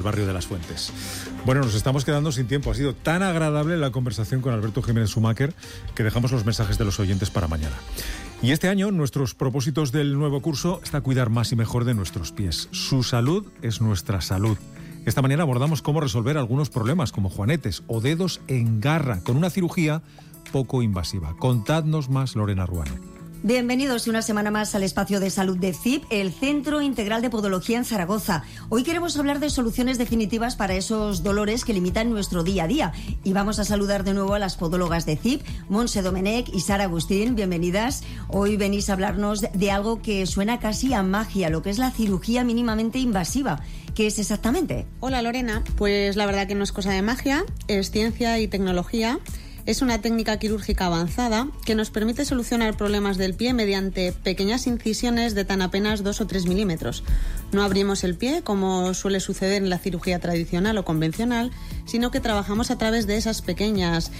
el barrio de Las Fuentes. Bueno, nos estamos quedando sin tiempo. Ha sido tan agradable la conversación con Alberto Jiménez Schumacher que dejamos los mensajes de los oyentes para mañana. Y este año, nuestros propósitos del nuevo curso está cuidar más y mejor de nuestros pies. Su salud es nuestra salud. Esta mañana abordamos cómo resolver algunos problemas como juanetes o dedos en garra con una cirugía poco invasiva. Contadnos más, Lorena Ruano. Bienvenidos una semana más al espacio de salud de CIP, el Centro Integral de Podología en Zaragoza. Hoy queremos hablar de soluciones definitivas para esos dolores que limitan nuestro día a día. Y vamos a saludar de nuevo a las podólogas de CIP, Montse Domenech y Sara Agustín. Bienvenidas. Hoy venís a hablarnos de algo que suena casi a magia, lo que es la cirugía mínimamente invasiva. ¿Qué es exactamente? Hola Lorena, pues la verdad que no es cosa de magia, es ciencia y tecnología. Es una técnica quirúrgica avanzada que nos permite solucionar problemas del pie mediante pequeñas incisiones de tan apenas 2 o 3 milímetros. No abrimos el pie como suele suceder en la cirugía tradicional o convencional, sino que trabajamos a través de esas pequeñas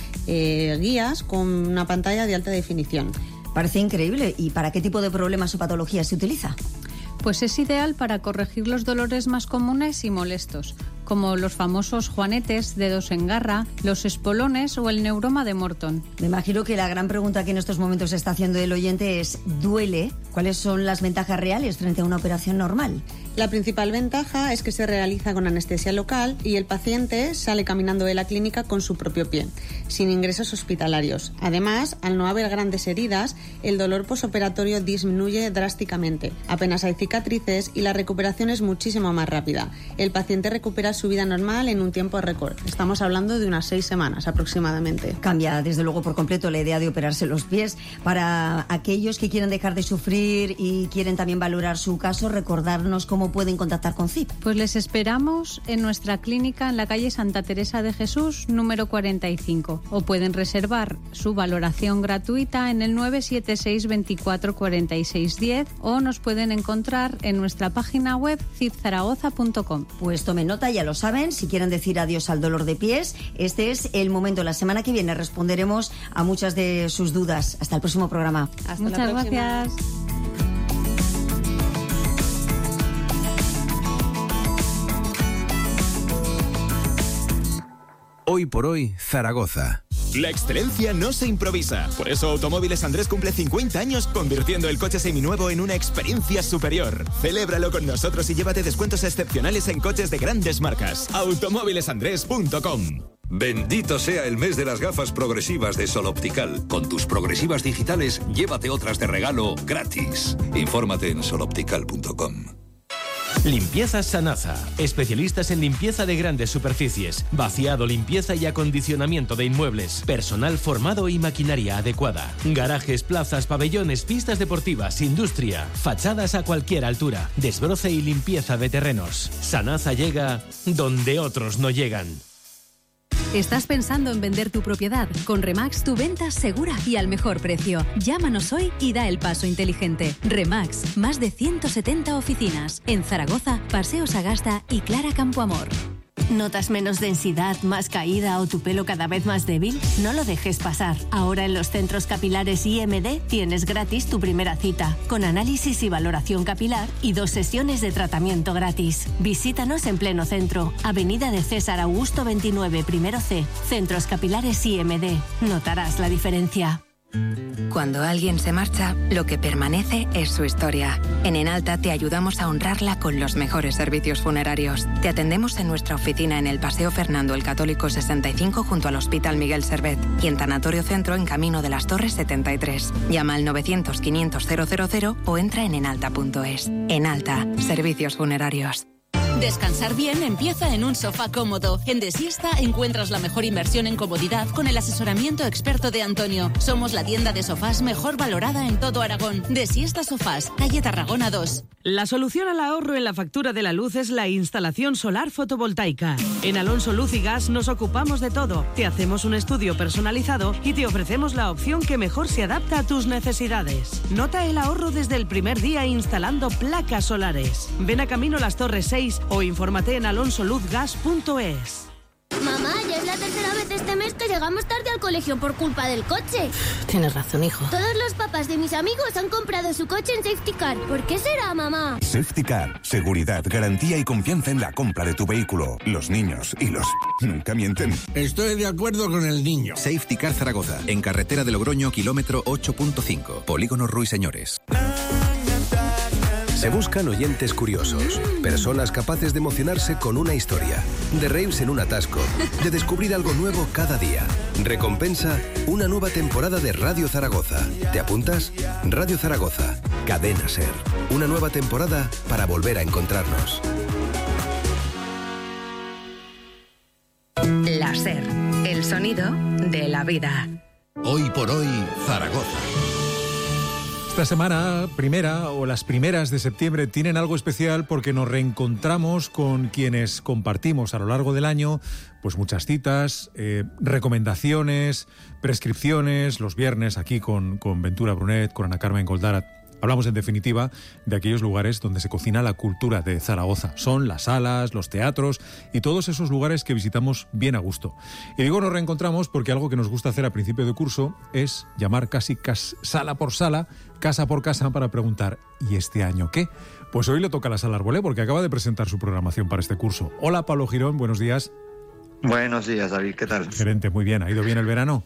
guías con una pantalla de alta definición. Parece increíble. ¿Y para qué tipo de problemas o patologías se utiliza? Pues es ideal para corregir los dolores más comunes y molestos, como los famosos juanetes, dedos en garra, los espolones o el neuroma de Morton. Me imagino que la gran pregunta que en estos momentos se está haciendo el oyente es ¿duele? ¿Cuáles son las ventajas reales frente a una operación normal? La principal ventaja es que se realiza con anestesia local y el paciente sale caminando de la clínica con su propio pie, sin ingresos hospitalarios. Además, al no haber grandes heridas, el dolor posoperatorio disminuye drásticamente. Apenas hay cicatrices y la recuperación es muchísimo más rápida. El paciente recupera su vida normal en un tiempo récord. Estamos hablando de unas 6 semanas aproximadamente. Cambia desde luego por completo la idea de operarse los pies. Para aquellos que quieren dejar de sufrir y quieren también valorar su caso, recordarnos cómo pueden contactar con CIP. Pues les esperamos en nuestra clínica en la calle Santa Teresa de Jesús, número 45. O pueden reservar su valoración gratuita en el 976 24 46 10 o nos pueden encontrar en nuestra página web cipzaragoza.com. Pues tomen nota, ya lo saben, si quieren decir adiós al dolor de pies, este es el momento. La semana que viene responderemos a muchas de sus dudas. Hasta el próximo programa. Hasta Muchas la próxima. gracias. Hoy por hoy, Zaragoza. La excelencia no se improvisa. Por eso Automóviles Andrés cumple 50 años convirtiendo el coche seminuevo en una experiencia superior. Celébralo con nosotros y llévate descuentos excepcionales en coches de grandes marcas. Automóvilesandrés.com. Bendito sea el mes de las gafas progresivas de Sol Optical. Con tus progresivas digitales, llévate otras de regalo gratis. Infórmate en soloptical.com. Limpiezas Sanasa, especialistas en limpieza de grandes superficies, vaciado, limpieza y acondicionamiento de inmuebles, personal formado y maquinaria adecuada, garajes, plazas, pabellones, pistas deportivas, industria, fachadas a cualquier altura, desbroce y limpieza de terrenos. Sanasa llega donde otros no llegan. ¿Estás pensando en vender tu propiedad? Con Remax tu venta segura y al mejor precio. Llámanos hoy y da el paso inteligente. Remax, más de 170 oficinas. En Zaragoza, Paseo Sagasta y Clara Campoamor. ¿Notas menos densidad, más caída o tu pelo cada vez más débil? No lo dejes pasar. Ahora en los centros capilares IMD tienes gratis tu primera cita, con análisis y valoración capilar y 2 sesiones de tratamiento gratis. Visítanos en pleno centro, Avenida de César Augusto 29, primero C, Centros Capilares IMD. Notarás la diferencia. Cuando alguien se marcha, lo que permanece es su historia. En Enalta te ayudamos a honrarla con los mejores servicios funerarios. Te atendemos en nuestra oficina en el Paseo Fernando el Católico 65 junto al Hospital Miguel Servet y en Tanatorio Centro en Camino de las Torres 73. Llama al 900 500 000 o entra en enalta.es. Enalta, servicios funerarios. Descansar bien empieza en un sofá cómodo. En Desiesta encuentras la mejor inversión en comodidad con el asesoramiento experto de Antonio. Somos la tienda de sofás mejor valorada en todo Aragón. Desiesta Sofás, calle Tarragona 2. La solución al ahorro en la factura de la luz es la instalación solar fotovoltaica. En Alonso Luz y Gas nos ocupamos de todo. Te hacemos un estudio personalizado y te ofrecemos la opción que mejor se adapta a tus necesidades. Nota el ahorro desde el primer día instalando placas solares. Ven a Camino Las Torres 6 o infórmate en alonsoluzgas.es. Mamá, ya es la tercera vez este mes que llegamos tarde al colegio por culpa del coche. Tienes razón, hijo. Todos los papás de mis amigos han comprado su coche en Safety Car. ¿Por qué será, mamá? Safety Car. Seguridad, garantía y confianza en la compra de tu vehículo. Los niños y los... nunca mienten. Estoy de acuerdo con el niño. Safety Car Zaragoza. En carretera de Logroño, kilómetro 8.5. Polígono Ruiseñores. Se buscan oyentes curiosos, personas capaces de emocionarse con una historia, de reírse en un atasco, de descubrir algo nuevo cada día. Recompensa, una nueva temporada de Radio Zaragoza. ¿Te apuntas? Radio Zaragoza, Cadena SER. Una nueva temporada para volver a encontrarnos. La SER, el sonido de la vida. Hoy por hoy, Zaragoza. Esta semana primera o las primeras de septiembre tienen algo especial porque nos reencontramos con quienes compartimos a lo largo del año pues muchas citas, recomendaciones, prescripciones, los viernes aquí con Ventura Brunet, con Ana Carmen Goldarat. Hablamos, en definitiva, de aquellos lugares donde se cocina la cultura de Zaragoza. Son las salas, los teatros y todos esos lugares que visitamos bien a gusto. Y digo nos reencontramos porque algo que nos gusta hacer a principio de curso es llamar casi sala por sala, casa por casa, para preguntar ¿y este año qué? Pues hoy le toca a la Sala Arbolé porque acaba de presentar su programación para este curso. Hola, Pablo Girón, buenos días. Buenos días, David, ¿qué tal? Gerente, muy bien. ¿Ha ido bien el verano?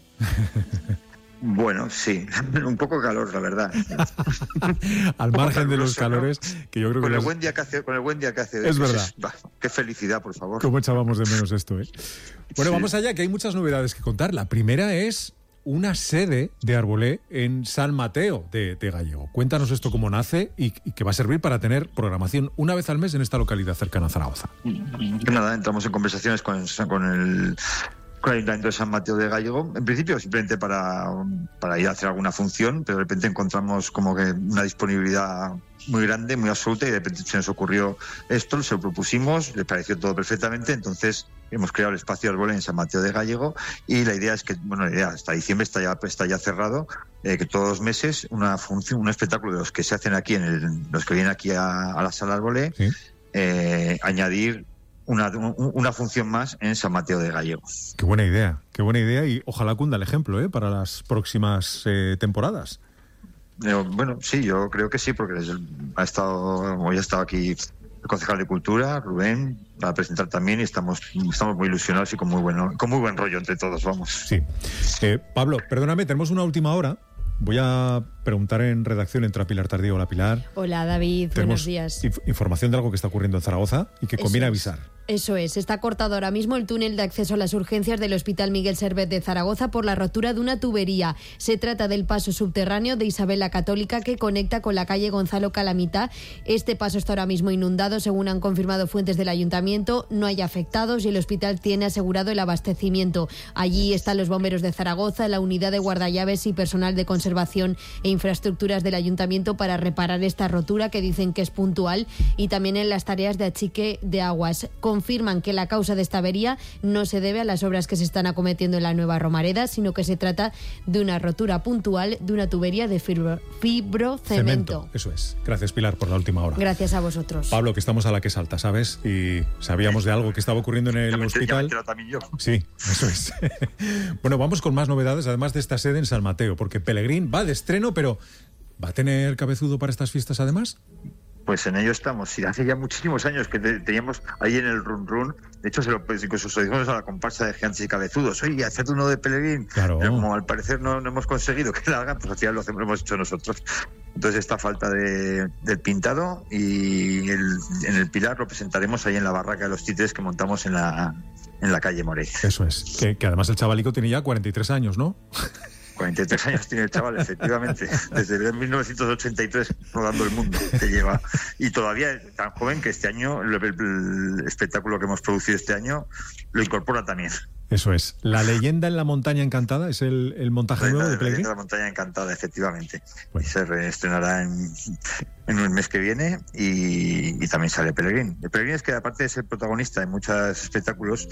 Bueno, sí, un poco calor, la verdad. Al margen de los calores, que yo creo que... Con el buen día que hace hoy. Es verdad. Qué felicidad, por favor. Cómo echábamos de menos esto, ¿eh? Bueno, vamos allá, que hay muchas novedades que contar. La primera es una sede de Arbolé en San Mateo de Gallego. Cuéntanos esto cómo nace y que va a servir para tener programación una vez al mes en esta localidad cercana a Zaragoza. Nada, entramos en conversaciones con el Ayuntamiento de San Mateo de Gallego, en principio simplemente para ir a hacer alguna función, pero de repente encontramos como que una disponibilidad muy grande, muy absoluta, y de repente se nos ocurrió esto, se lo propusimos, le pareció todo perfectamente, entonces hemos creado el espacio Arbolé en San Mateo de Gallego y la idea es que, bueno, la idea hasta diciembre está ya cerrado, que todos los meses una función, un espectáculo de los que se hacen aquí, los que vienen aquí a la Sala Arbolé, ¿sí? Añadir una función más en San Mateo de Gallego. Qué buena idea y ojalá cunda el ejemplo para las próximas temporadas. Bueno, sí, yo creo que sí, porque hoy ha estado aquí el concejal de Cultura, Rubén, para presentar también, y estamos muy ilusionados y con muy buen rollo entre todos, vamos. Sí. Pablo, perdóname, tenemos una última hora. Voy a preguntar en redacción, entra Pilar Tardío. Hola, Pilar. Hola, David. Buenos días. Información de algo que está ocurriendo en Zaragoza y que conviene avisar. Eso es. Está cortado ahora mismo el túnel de acceso a las urgencias del Hospital Miguel Servet de Zaragoza por la rotura de una tubería. Se trata del paso subterráneo de Isabel la Católica que conecta con la calle Gonzalo Calamita. Este paso está ahora mismo inundado, según han confirmado fuentes del Ayuntamiento. No hay afectados y el hospital tiene asegurado el abastecimiento. Allí están los bomberos de Zaragoza, la unidad de guardallaves y personal de conservación e infraestructuras del Ayuntamiento para reparar esta rotura, que dicen que es puntual, y también en las tareas de achique de aguas. Confirman que la causa de esta avería no se debe a las obras que se están acometiendo en la Nueva Romareda, sino que se trata de una rotura puntual de una tubería de fibrocemento. Eso es. Gracias, Pilar, por la última hora. Gracias a vosotros. Pablo, que estamos a la que salta, ¿sabes? Y sabíamos de algo que estaba ocurriendo en el hospital. Ya me también yo. Sí, eso es. Bueno, vamos con más novedades, además de esta sede en San Mateo, porque Pelegrín va de estreno, pero ¿va a tener cabezudo para estas fiestas además? Pues en ello estamos. Y hace ya muchísimos años que teníamos ahí en el Run Run. De hecho, incluso se lo dijimos a la comparsa de Gigantes y Cabezudos. Oye, haced uno de Pelegrín. Claro. Pero como al parecer no hemos conseguido que la hagan, pues al final lo hemos hecho nosotros. Entonces, esta falta del pintado y en el Pilar lo presentaremos ahí en la barraca de los títeres que montamos en la calle Morey. Eso es. Que además el chavalico tiene ya 43 años, ¿no? 43 años tiene el chaval, efectivamente. Desde 1983 rodando el mundo que lleva. Y todavía es tan joven que este año, el espectáculo que hemos producido este año, lo incorpora también. Eso es. La leyenda en la montaña encantada es el montaje nuevo de Pelegrín. La leyenda en la montaña encantada, efectivamente. Bueno. Y se reestrenará en un mes que viene y también sale Pelegrín. El Pelegrín es que, aparte de ser protagonista en muchos espectáculos,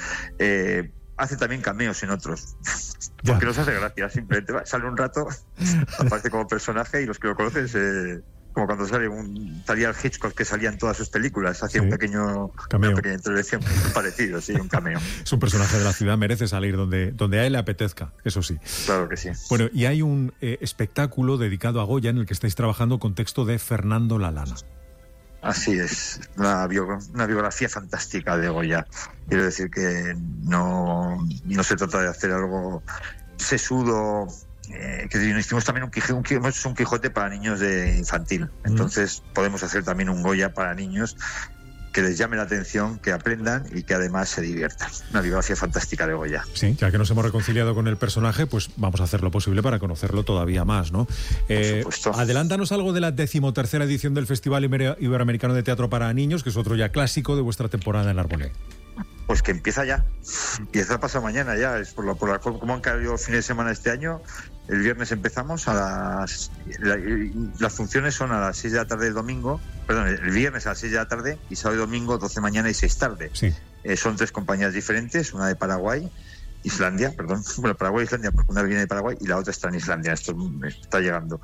hace también cameos en otros. Porque nos hace gracia, simplemente sale un rato, aparece como personaje y los que lo conocen como cuando salía el Hitchcock, que salía en todas sus películas, hacía una pequeña intervención parecido, sí, un cameo. Es un personaje de la ciudad, merece salir donde a él le apetezca, eso sí. Claro que sí. Bueno, y hay un espectáculo dedicado a Goya en el que estáis trabajando con texto de Fernando Lalana. Así es, una biografía fantástica de Goya. Quiero decir que no se trata de hacer algo sesudo, que hicimos también un Quijote para niños de infantil. Entonces podemos hacer también un Goya para niños que les llame la atención, que aprendan y que además se diviertan. Una biografía fantástica de Goya. Sí, ya que nos hemos reconciliado con el personaje, pues vamos a hacer lo posible para conocerlo todavía más, ¿no? Por supuesto. Adelántanos algo de la 13ª edición del Festival Iberoamericano de Teatro para Niños, que es otro ya clásico de vuestra temporada en Arbolé. Pues que empieza ya, empieza pasado mañana ya, es por cómo han caído el fin de semana este año. El viernes empezamos las funciones son a las 6 de la tarde del domingo, el viernes a las 6 de la tarde y sábado y domingo 12 de mañana y 6 tarde. Sí. Son 3 compañías diferentes, una de Paraguay, Paraguay e Islandia, porque una viene de Paraguay y la otra está en Islandia, esto está llegando.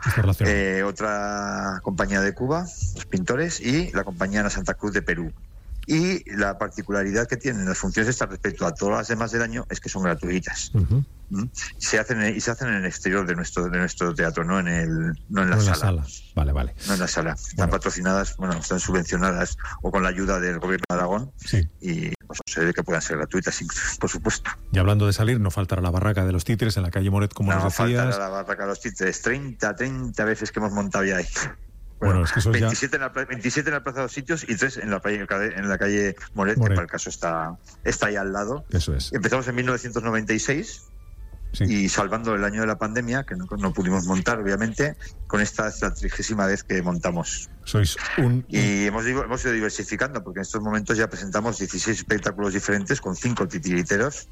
Otra compañía de Cuba, los pintores, y la compañía de Santa Cruz de Perú. Y la particularidad que tienen las funciones estas respecto a todas las demás del año es que son gratuitas. Se hacen en el exterior de nuestro teatro, no en la sala. Vale. No en la sala. Están patrocinadas, están subvencionadas o con la ayuda del gobierno de Aragón. Sí. Y pues, se ve que puedan ser gratuitas, por supuesto. Y hablando de salir, no faltará la barraca de los títeres en la calle Moret, como nos decías. No faltará la barraca de los títeres. 30 veces que hemos montado ya ahí. Bueno, es que eso 27 en la Plaza de los Sitios y 3 en la calle Moret, que para el caso está ahí al lado. Eso es. Empezamos en 1996 sí. Y salvando el año de la pandemia, que no pudimos montar, obviamente, con esta es la 30ª vez que montamos. Y hemos ido diversificando, porque en estos momentos ya presentamos 16 espectáculos diferentes con 5 titiriteros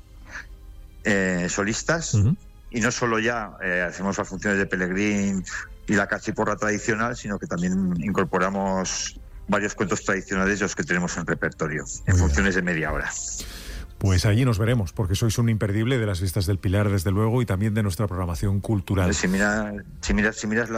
solistas. Y no solo ya hacemos las funciones de Pelegrín y la cachiporra tradicional, sino que también incorporamos varios cuentos tradicionales de los que tenemos en repertorio, en funciones de media hora. Pues allí nos veremos, porque sois un imperdible de las fiestas del Pilar, desde luego, y también de nuestra programación cultural. Si miras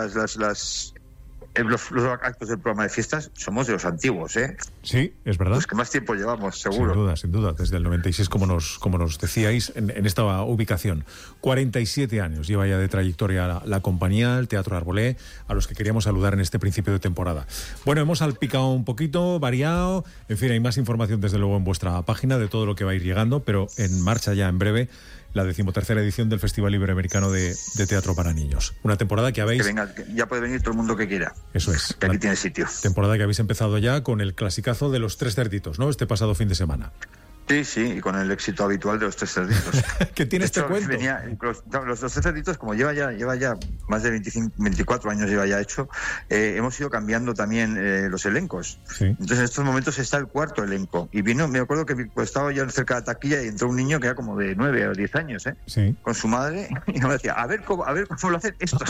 los actos del programa de fiestas, somos de los antiguos, ¿eh? Sí, es verdad. Los que más tiempo llevamos, seguro. Sin duda, desde el 96, como nos decíais, en esta ubicación. 47 años lleva ya de trayectoria la compañía, el Teatro Arbolé, a los que queríamos saludar en este principio de temporada. Bueno, hemos salpicado un poquito, variado, en fin, hay más información desde luego en vuestra página de todo lo que va a ir llegando, pero en marcha ya en breve la 13ª edición del Festival Iberoamericano de Teatro para Niños. Una temporada que habéis... Que venga, ya puede venir todo el mundo que quiera. Eso es. Que aquí tiene sitio. Temporada que habéis empezado ya con el clasicazo de los 3 cerditos, ¿no? Este pasado fin de semana. Sí, y con el éxito habitual de los 3 cerditos. ¿Qué tiene este cuento? Los 3 cerditos, como lleva ya más de 24 años lleva ya hecho, hemos ido cambiando también los elencos. Sí. Entonces en estos momentos está el 4º elenco. Y me acuerdo que estaba yo cerca de la taquilla y entró un niño que era como de 9 o 10 años, sí. Con su madre, y me decía, a ver cómo lo hacen estos.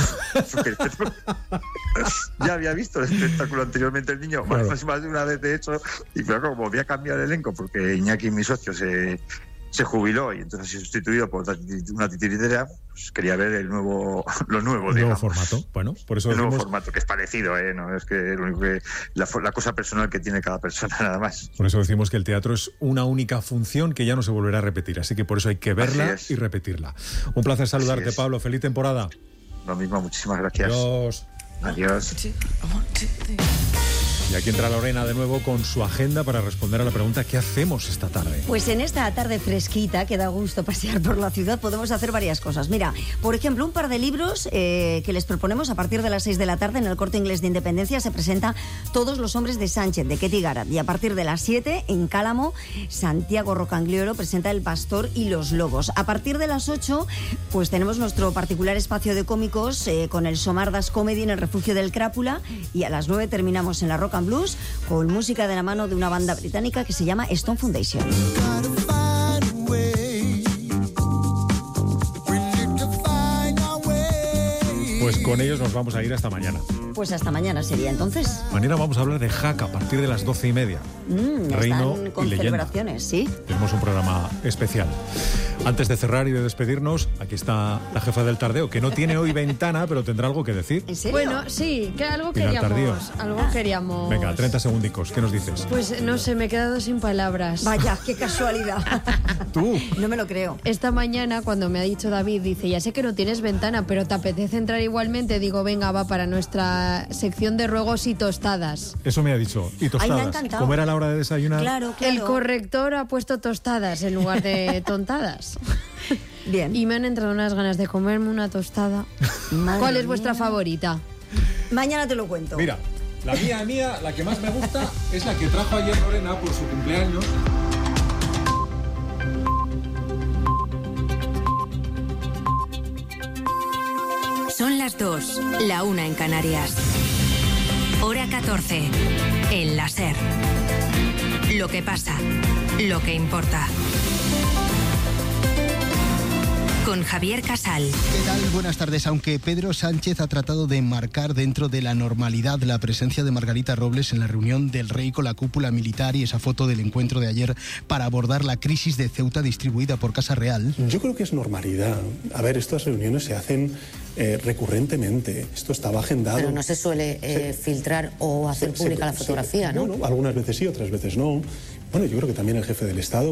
Ya había visto el espectáculo anteriormente el niño, claro. Más de una vez de hecho, y pero como voy a cambiar el elenco porque Iñaki, mi socio, se jubiló y entonces ha sido sustituido por una titiritera, pues quería ver lo nuevo, formato. Bueno, por eso nuevo formato, que es parecido, no es que lo único que la cosa personal que tiene cada persona, nada más. Por eso decimos que el teatro es una única función que ya no se volverá a repetir, así que por eso hay que verla y repetirla. Un placer saludarte, Pablo, feliz temporada. Lo mismo, muchísimas gracias. Adiós. Y aquí entra Lorena de nuevo con su agenda para responder a la pregunta ¿qué hacemos esta tarde? Pues en esta tarde fresquita, que da gusto pasear por la ciudad, podemos hacer varias cosas. Mira, por ejemplo, un par de libros que les proponemos a partir de las 6 de la tarde en el Corte Inglés de Independencia. Se presenta Todos los hombres de Sánchez, de Ketty Garat. Y a partir de las 7, en Cálamo, Santiago Rocangliolo presenta El pastor y los lobos. A partir de las 8, pues tenemos nuestro particular espacio de cómicos con el Somardas Comedy en el Refugio del Crápula. Y a las 9 terminamos en la Rock and Blues con música de la mano de una banda británica que se llama Stone Foundation. Pues con ellos nos vamos a ir hasta mañana. pues hasta mañana sería entonces. Mañana vamos a hablar de Jaca a partir de las 12:30. Reino Están con y leyenda. celebraciones, sí. Tenemos un programa especial. Antes de cerrar y de despedirnos, aquí está la jefa del tardeo, que no tiene hoy ventana, pero tendrá algo que decir. ¿En serio? Bueno, sí, que algo Final tardío. queríamos. Venga, 30 segundicos, ¿qué nos dices? Pues no sé, me he quedado sin palabras. Vaya, qué casualidad. ¿Tú? No me lo creo. Esta mañana, cuando me ha dicho David, dice, ya sé que no tienes ventana, pero ¿te apetece entrar igualmente? Digo, venga, va, para nuestra sección de ruegos y tostadas. Eso me ha dicho. Y tostadas. Ay, me ha encantado. ¿Cómo era la hora de desayunar? Claro. El corrector ha puesto tostadas en lugar de tontadas. Bien. Y me han entrado unas ganas de comerme una tostada. ¿Cuál es vuestra favorita? Mañana te lo cuento. Mira, la mía, la que más me gusta es la que trajo ayer Lorena por su cumpleaños. Son las 2, la 1 en Canarias. Hora 14, en la SER. Lo que pasa, lo que importa. Con Javier Casal. ¿Qué tal? Buenas tardes. Aunque Pedro Sánchez ha tratado de enmarcar dentro de la normalidad la presencia de Margarita Robles en la reunión del rey con la cúpula militar y esa foto del encuentro de ayer para abordar la crisis de Ceuta distribuida por Casa Real. Yo creo que es normalidad. A ver, estas reuniones se hacen recurrentemente. Esto estaba agendado. Pero no se suele filtrar o hacer pública la fotografía, ¿no? Bueno, algunas veces sí, otras veces no. Bueno, yo creo que también el jefe del Estado,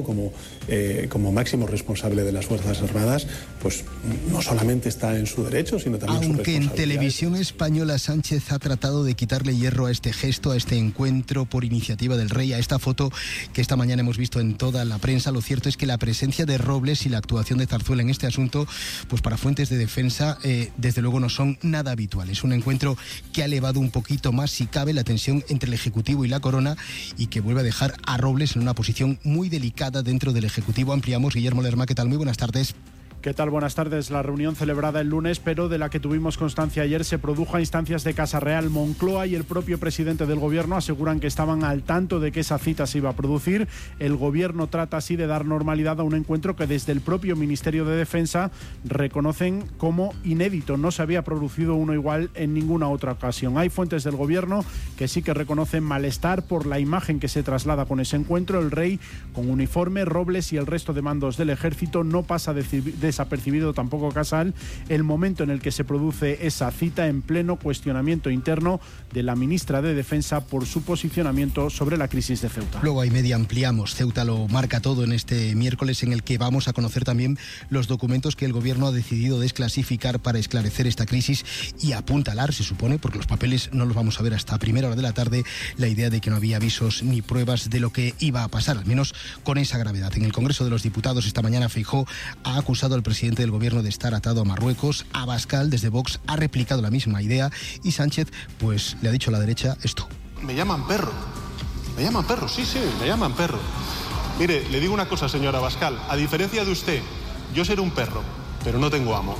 como máximo responsable de las Fuerzas Armadas, pues no solamente está en su derecho, sino también en su responsabilidad. Aunque en Televisión Española Sánchez ha tratado de quitarle hierro a este gesto, a este encuentro por iniciativa del rey, a esta foto que esta mañana hemos visto en toda la prensa, lo cierto es que la presencia de Robles y la actuación de Zarzuela en este asunto, pues para fuentes de defensa, desde luego no son nada habituales. Un encuentro que ha elevado un poquito más, si cabe, la tensión entre el Ejecutivo y la Corona y que vuelve a dejar a Robles en una posición muy delicada dentro del Ejecutivo. Ampliamos. Guillermo Lerma, ¿qué tal? Muy buenas tardes. ¿Qué tal? Buenas tardes. La reunión celebrada el lunes, pero de la que tuvimos constancia ayer, se produjo a instancias de Casa Real. Moncloa y el propio presidente del Gobierno aseguran que estaban al tanto de que esa cita se iba a producir. El Gobierno trata así de dar normalidad a un encuentro que desde el propio Ministerio de Defensa reconocen como inédito. No se había producido uno igual en ninguna otra ocasión. Hay fuentes del Gobierno que sí que reconocen malestar por la imagen que se traslada con ese encuentro. El rey con uniforme, Robles y el resto de mandos del ejército. No pasa desapercibido tampoco Casal el momento en el que se produce esa cita, en pleno cuestionamiento interno de la ministra de Defensa por su posicionamiento sobre la crisis de Ceuta. Luego hay media ampliamos. Ceuta lo marca todo en este miércoles, en el que vamos a conocer también los documentos que el Gobierno ha decidido desclasificar para esclarecer esta crisis y apuntalar, se supone, porque los papeles no los vamos a ver hasta primera hora de la tarde, la idea de que no había avisos ni pruebas de lo que iba a pasar, al menos con esa gravedad. En el Congreso de los Diputados esta mañana Feijóo ha acusado al presidente del Gobierno de estar atado a Marruecos. Abascal, desde Vox, ha replicado la misma idea y Sánchez, pues, le ha dicho a la derecha esto. Me llaman perro, sí, me llaman perro. Mire, le digo una cosa, señor Abascal, a diferencia de usted, yo seré un perro, pero no tengo amo.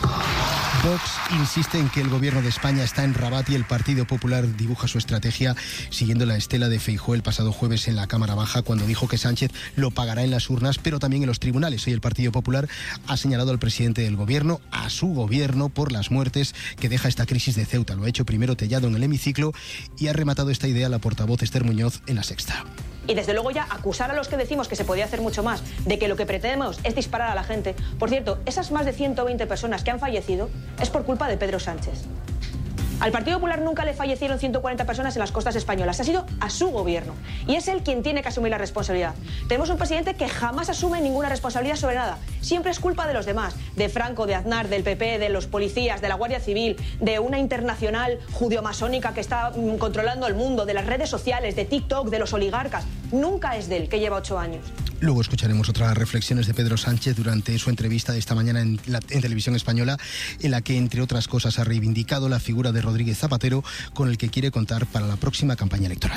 Vox insiste en que el Gobierno de España está en Rabat y el Partido Popular dibuja su estrategia siguiendo la estela de Feijóo el pasado jueves en la Cámara Baja, cuando dijo que Sánchez lo pagará en las urnas, pero también en los tribunales. Hoy el Partido Popular ha señalado al presidente del Gobierno, a su Gobierno, por las muertes que deja esta crisis de Ceuta. Lo ha hecho primero Tellado en el hemiciclo y ha rematado esta idea la portavoz Esther Muñoz en La Sexta. Y desde luego ya acusar a los que decimos que se podía hacer mucho más, de que lo que pretendemos es disparar a la gente. Por cierto, esas más de 120 personas que han fallecido es por culpa de Pedro Sánchez. Al Partido Popular nunca le fallecieron 140 personas en las costas españolas. Ha sido a su gobierno. Y es él quien tiene que asumir la responsabilidad. Tenemos un presidente que jamás asume ninguna responsabilidad sobre nada. Siempre es culpa de los demás. De Franco, de Aznar, del PP, de los policías, de la Guardia Civil, de una internacional judio-masónica que está controlando el mundo, de las redes sociales, de TikTok, de los oligarcas. Nunca es de él, que lleva 8 años. Luego escucharemos otras reflexiones de Pedro Sánchez durante su entrevista de esta mañana en Televisión Española, en la que, entre otras cosas, ha reivindicado la figura de Rodríguez Zapatero, con el que quiere contar para la próxima campaña electoral.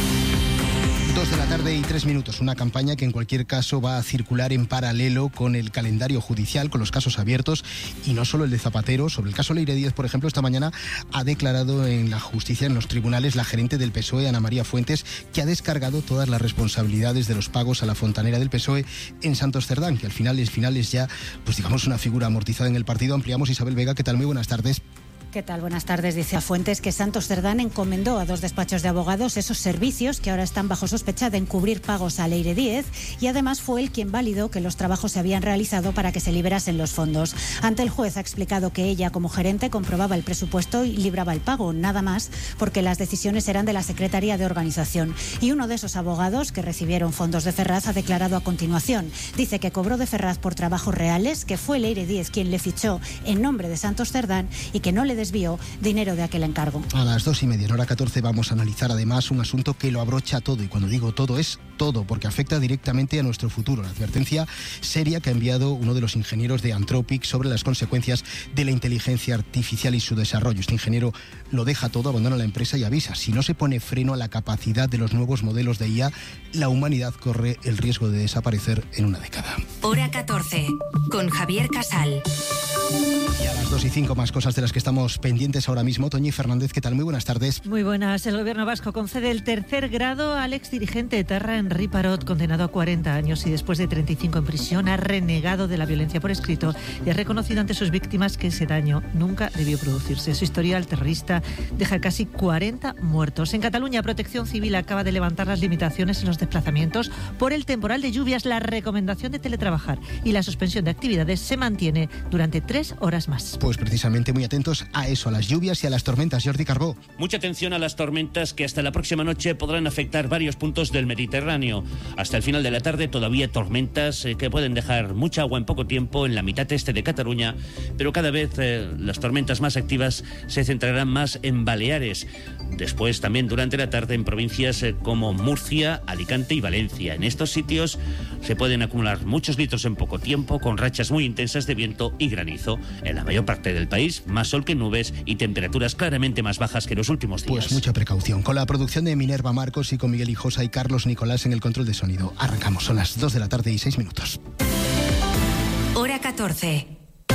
2 de la tarde y 3 minutos, una campaña que en cualquier caso va a circular en paralelo con el calendario judicial, con los casos abiertos, y no solo el de Zapatero. Sobre el caso Leire Díez, por ejemplo, esta mañana ha declarado en la justicia, en los tribunales, la gerente del PSOE, Ana María Fuentes, que ha descargado todas las responsabilidades de los pagos a la fontanera del PSOE en Santos Cerdán, que al final es ya, pues digamos, una figura amortizada en el partido. Ampliamos. Isabel Vega, ¿qué tal? Muy buenas tardes. ¿Qué tal? Buenas tardes. Dice a fuentes que Santos Cerdán encomendó a 2 despachos de abogados esos servicios que ahora están bajo sospecha de encubrir pagos a Leire Díez, y además fue él quien validó que los trabajos se habían realizado para que se liberasen los fondos. Ante el juez ha explicado que ella, como gerente, comprobaba el presupuesto y libraba el pago, nada más, porque las decisiones eran de la Secretaría de Organización. Y uno de esos abogados que recibieron fondos de Ferraz ha declarado a continuación. Dice que cobró de Ferraz por trabajos reales, que fue Leire Díez quien le fichó en nombre de Santos Cerdán y que no le desvió dinero de aquel encargo. A las 2:30, en hora 14, vamos a analizar además un asunto que lo abrocha todo, y cuando digo todo es todo, porque afecta directamente a nuestro futuro. La advertencia seria que ha enviado uno de los ingenieros de Anthropic sobre las consecuencias de la inteligencia artificial y su desarrollo. Este ingeniero lo deja todo, abandona la empresa y avisa: si no se pone freno a la capacidad de los nuevos modelos de IA, la humanidad corre el riesgo de desaparecer en una década. Hora 14, con Javier Casal. Y a las 2:05, más cosas de las que estamos pendientes ahora mismo. Toñi Fernández, ¿qué tal? Muy buenas tardes. Muy buenas. El gobierno vasco concede el tercer grado al exdirigente etarra Henri Parot, condenado a 40 años y después de 35 en prisión ha renegado de la violencia por escrito y ha reconocido ante sus víctimas que ese daño nunca debió producirse. Su historial terrorista deja casi 40 muertos. En Cataluña, Protección Civil acaba de levantar las limitaciones en los desplazamientos por el temporal de lluvias. La recomendación de teletrabajar y la suspensión de actividades se mantiene durante 3 horas más. Pues precisamente muy atentos a eso, a las lluvias y a las tormentas. Jordi Carbó. Mucha atención a las tormentas que hasta la próxima noche podrán afectar varios puntos del Mediterráneo. Hasta el final de la tarde todavía tormentas que pueden dejar mucha agua en poco tiempo en la mitad este de Cataluña, pero cada vez las tormentas más activas se centrarán más en Baleares. Después también durante la tarde en provincias como Murcia, Alicante y Valencia. En estos sitios se pueden acumular muchos litros en poco tiempo, con rachas muy intensas de viento y granizo. En la mayor parte del país, más sol que nubes y temperaturas claramente más bajas que los últimos días. Pues mucha precaución. Con la producción de Minerva Marcos y con Miguel Hijosa y Carlos Nicolás en el control de sonido. Arrancamos, son las 2 de la tarde y 6 minutos. Hora 14.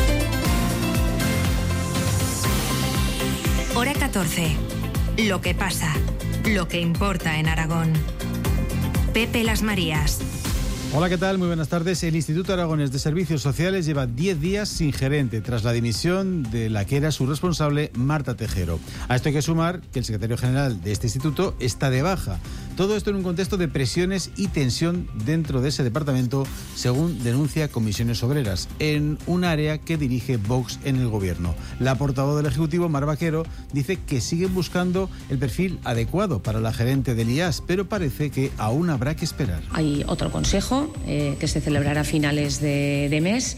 Hora 14. Lo que pasa, lo que importa en Aragón. Pepe Las Marías. Hola, ¿qué tal? Muy buenas tardes. El Instituto Aragonés de Servicios Sociales lleva 10 días sin gerente tras la dimisión de la que era su responsable, Marta Tejero. A esto hay que sumar que el secretario general de este instituto está de baja. Todo esto en un contexto de presiones y tensión dentro de ese departamento, según denuncia Comisiones Obreras, en un área que dirige Vox en el gobierno. La portavoz del Ejecutivo, Mar Vaquero, dice que siguen buscando el perfil adecuado para la gerente del IAS, pero parece que aún habrá que esperar. Hay otro consejo que se celebrará a finales de mes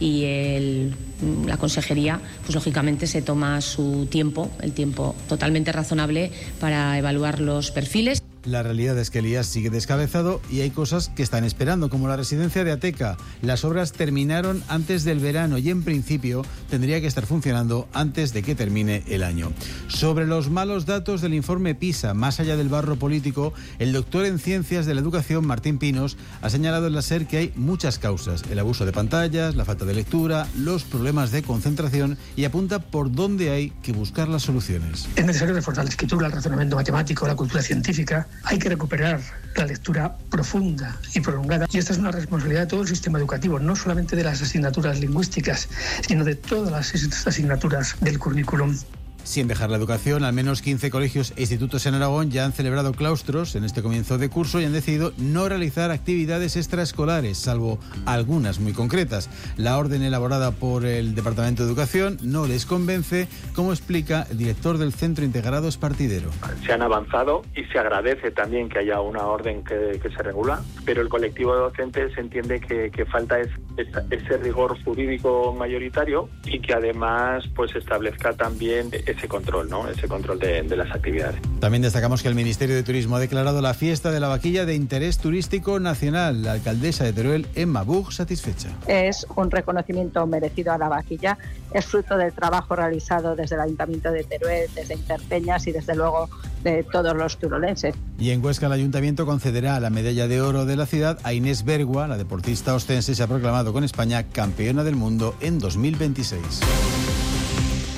y la consejería, pues lógicamente se toma su tiempo, el tiempo totalmente razonable para evaluar los perfiles. La realidad es que el IAS sigue descabezado y hay cosas que están esperando, como la residencia de Ateca. Las obras terminaron antes del verano y en principio tendría que estar funcionando antes de que termine el año. Sobre los malos datos del informe PISA, más allá del barro político, el doctor en Ciencias de la Educación, Martín Pinos, ha señalado en la SER que hay muchas causas: el abuso de pantallas, la falta de lectura, los problemas de concentración, y apunta por dónde hay que buscar las soluciones. Es necesario reforzar la escritura, el razonamiento matemático, la cultura científica. Hay que recuperar la lectura profunda y prolongada, y esta es una responsabilidad de todo el sistema educativo, no solamente de las asignaturas lingüísticas, sino de todas las asignaturas del currículum. Sin dejar la educación, al menos 15 colegios e institutos en Aragón ya han celebrado claustros en este comienzo de curso y han decidido no realizar actividades extraescolares, salvo algunas muy concretas. La orden elaborada por el Departamento de Educación no les convence, como explica el director del Centro Integrado Espartidero. Se han avanzado y se agradece también que haya una orden que se regula, pero el colectivo de docentes entiende que falta ese rigor jurídico mayoritario y que además pues establezca también ese control, ¿no? Ese control de las actividades. También destacamos que el Ministerio de Turismo ha declarado la fiesta de la vaquilla de interés turístico nacional. La alcaldesa de Teruel, Emma Bug, satisfecha. Es un reconocimiento merecido a la vaquilla. Es fruto del trabajo realizado desde el Ayuntamiento de Teruel, desde Interpeñas y desde luego de todos los turolenses. Y en Huesca el Ayuntamiento concederá la medalla de oro de la ciudad a Inés Bergua. La deportista ostense se ha proclamado con España campeona del mundo en 2026.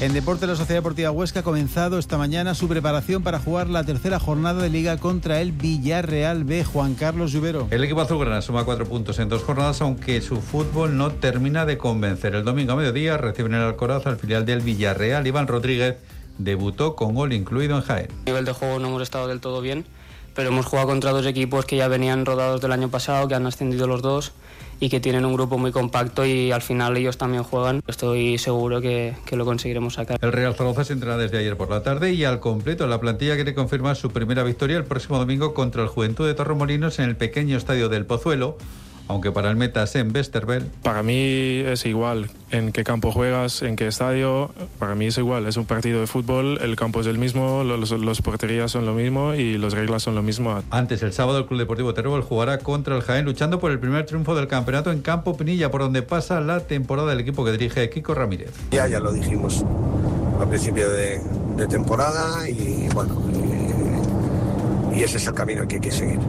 En deporte, la Sociedad Deportiva Huesca ha comenzado esta mañana su preparación para jugar la tercera jornada de Liga contra el Villarreal B. Juan Carlos Lluvero. El equipo azulgrana suma 4 puntos en 2 jornadas, aunque su fútbol no termina de convencer. El domingo a mediodía reciben el Alcoraz al filial del Villarreal. Iván Rodríguez debutó con gol incluido en Jaén. A nivel de juego no hemos estado del todo bien, pero hemos jugado contra dos equipos que ya venían rodados del año pasado, que han ascendido los dos y que tienen un grupo muy compacto, y al final ellos también juegan. Estoy seguro que lo conseguiremos sacar. El Real Zaragoza se entrena desde ayer por la tarde y al completo la plantilla quiere confirmar su primera victoria el próximo domingo contra el Juventud de Torremolinos en el pequeño estadio del Pozuelo, aunque para el Metas en Westerveld. Para mí es igual en qué campo juegas, en qué estadio, para mí es igual, es un partido de fútbol, el campo es el mismo, los porterías son lo mismo y las reglas son lo mismo. Antes, el sábado, el Club Deportivo Teruel jugará contra el Jaén, luchando por el primer triunfo del campeonato en Campo Pinilla, por donde pasa la temporada del equipo que dirige Kiko Ramírez. Ya lo dijimos al principio de temporada y bueno, y ese es el camino que hay que seguir.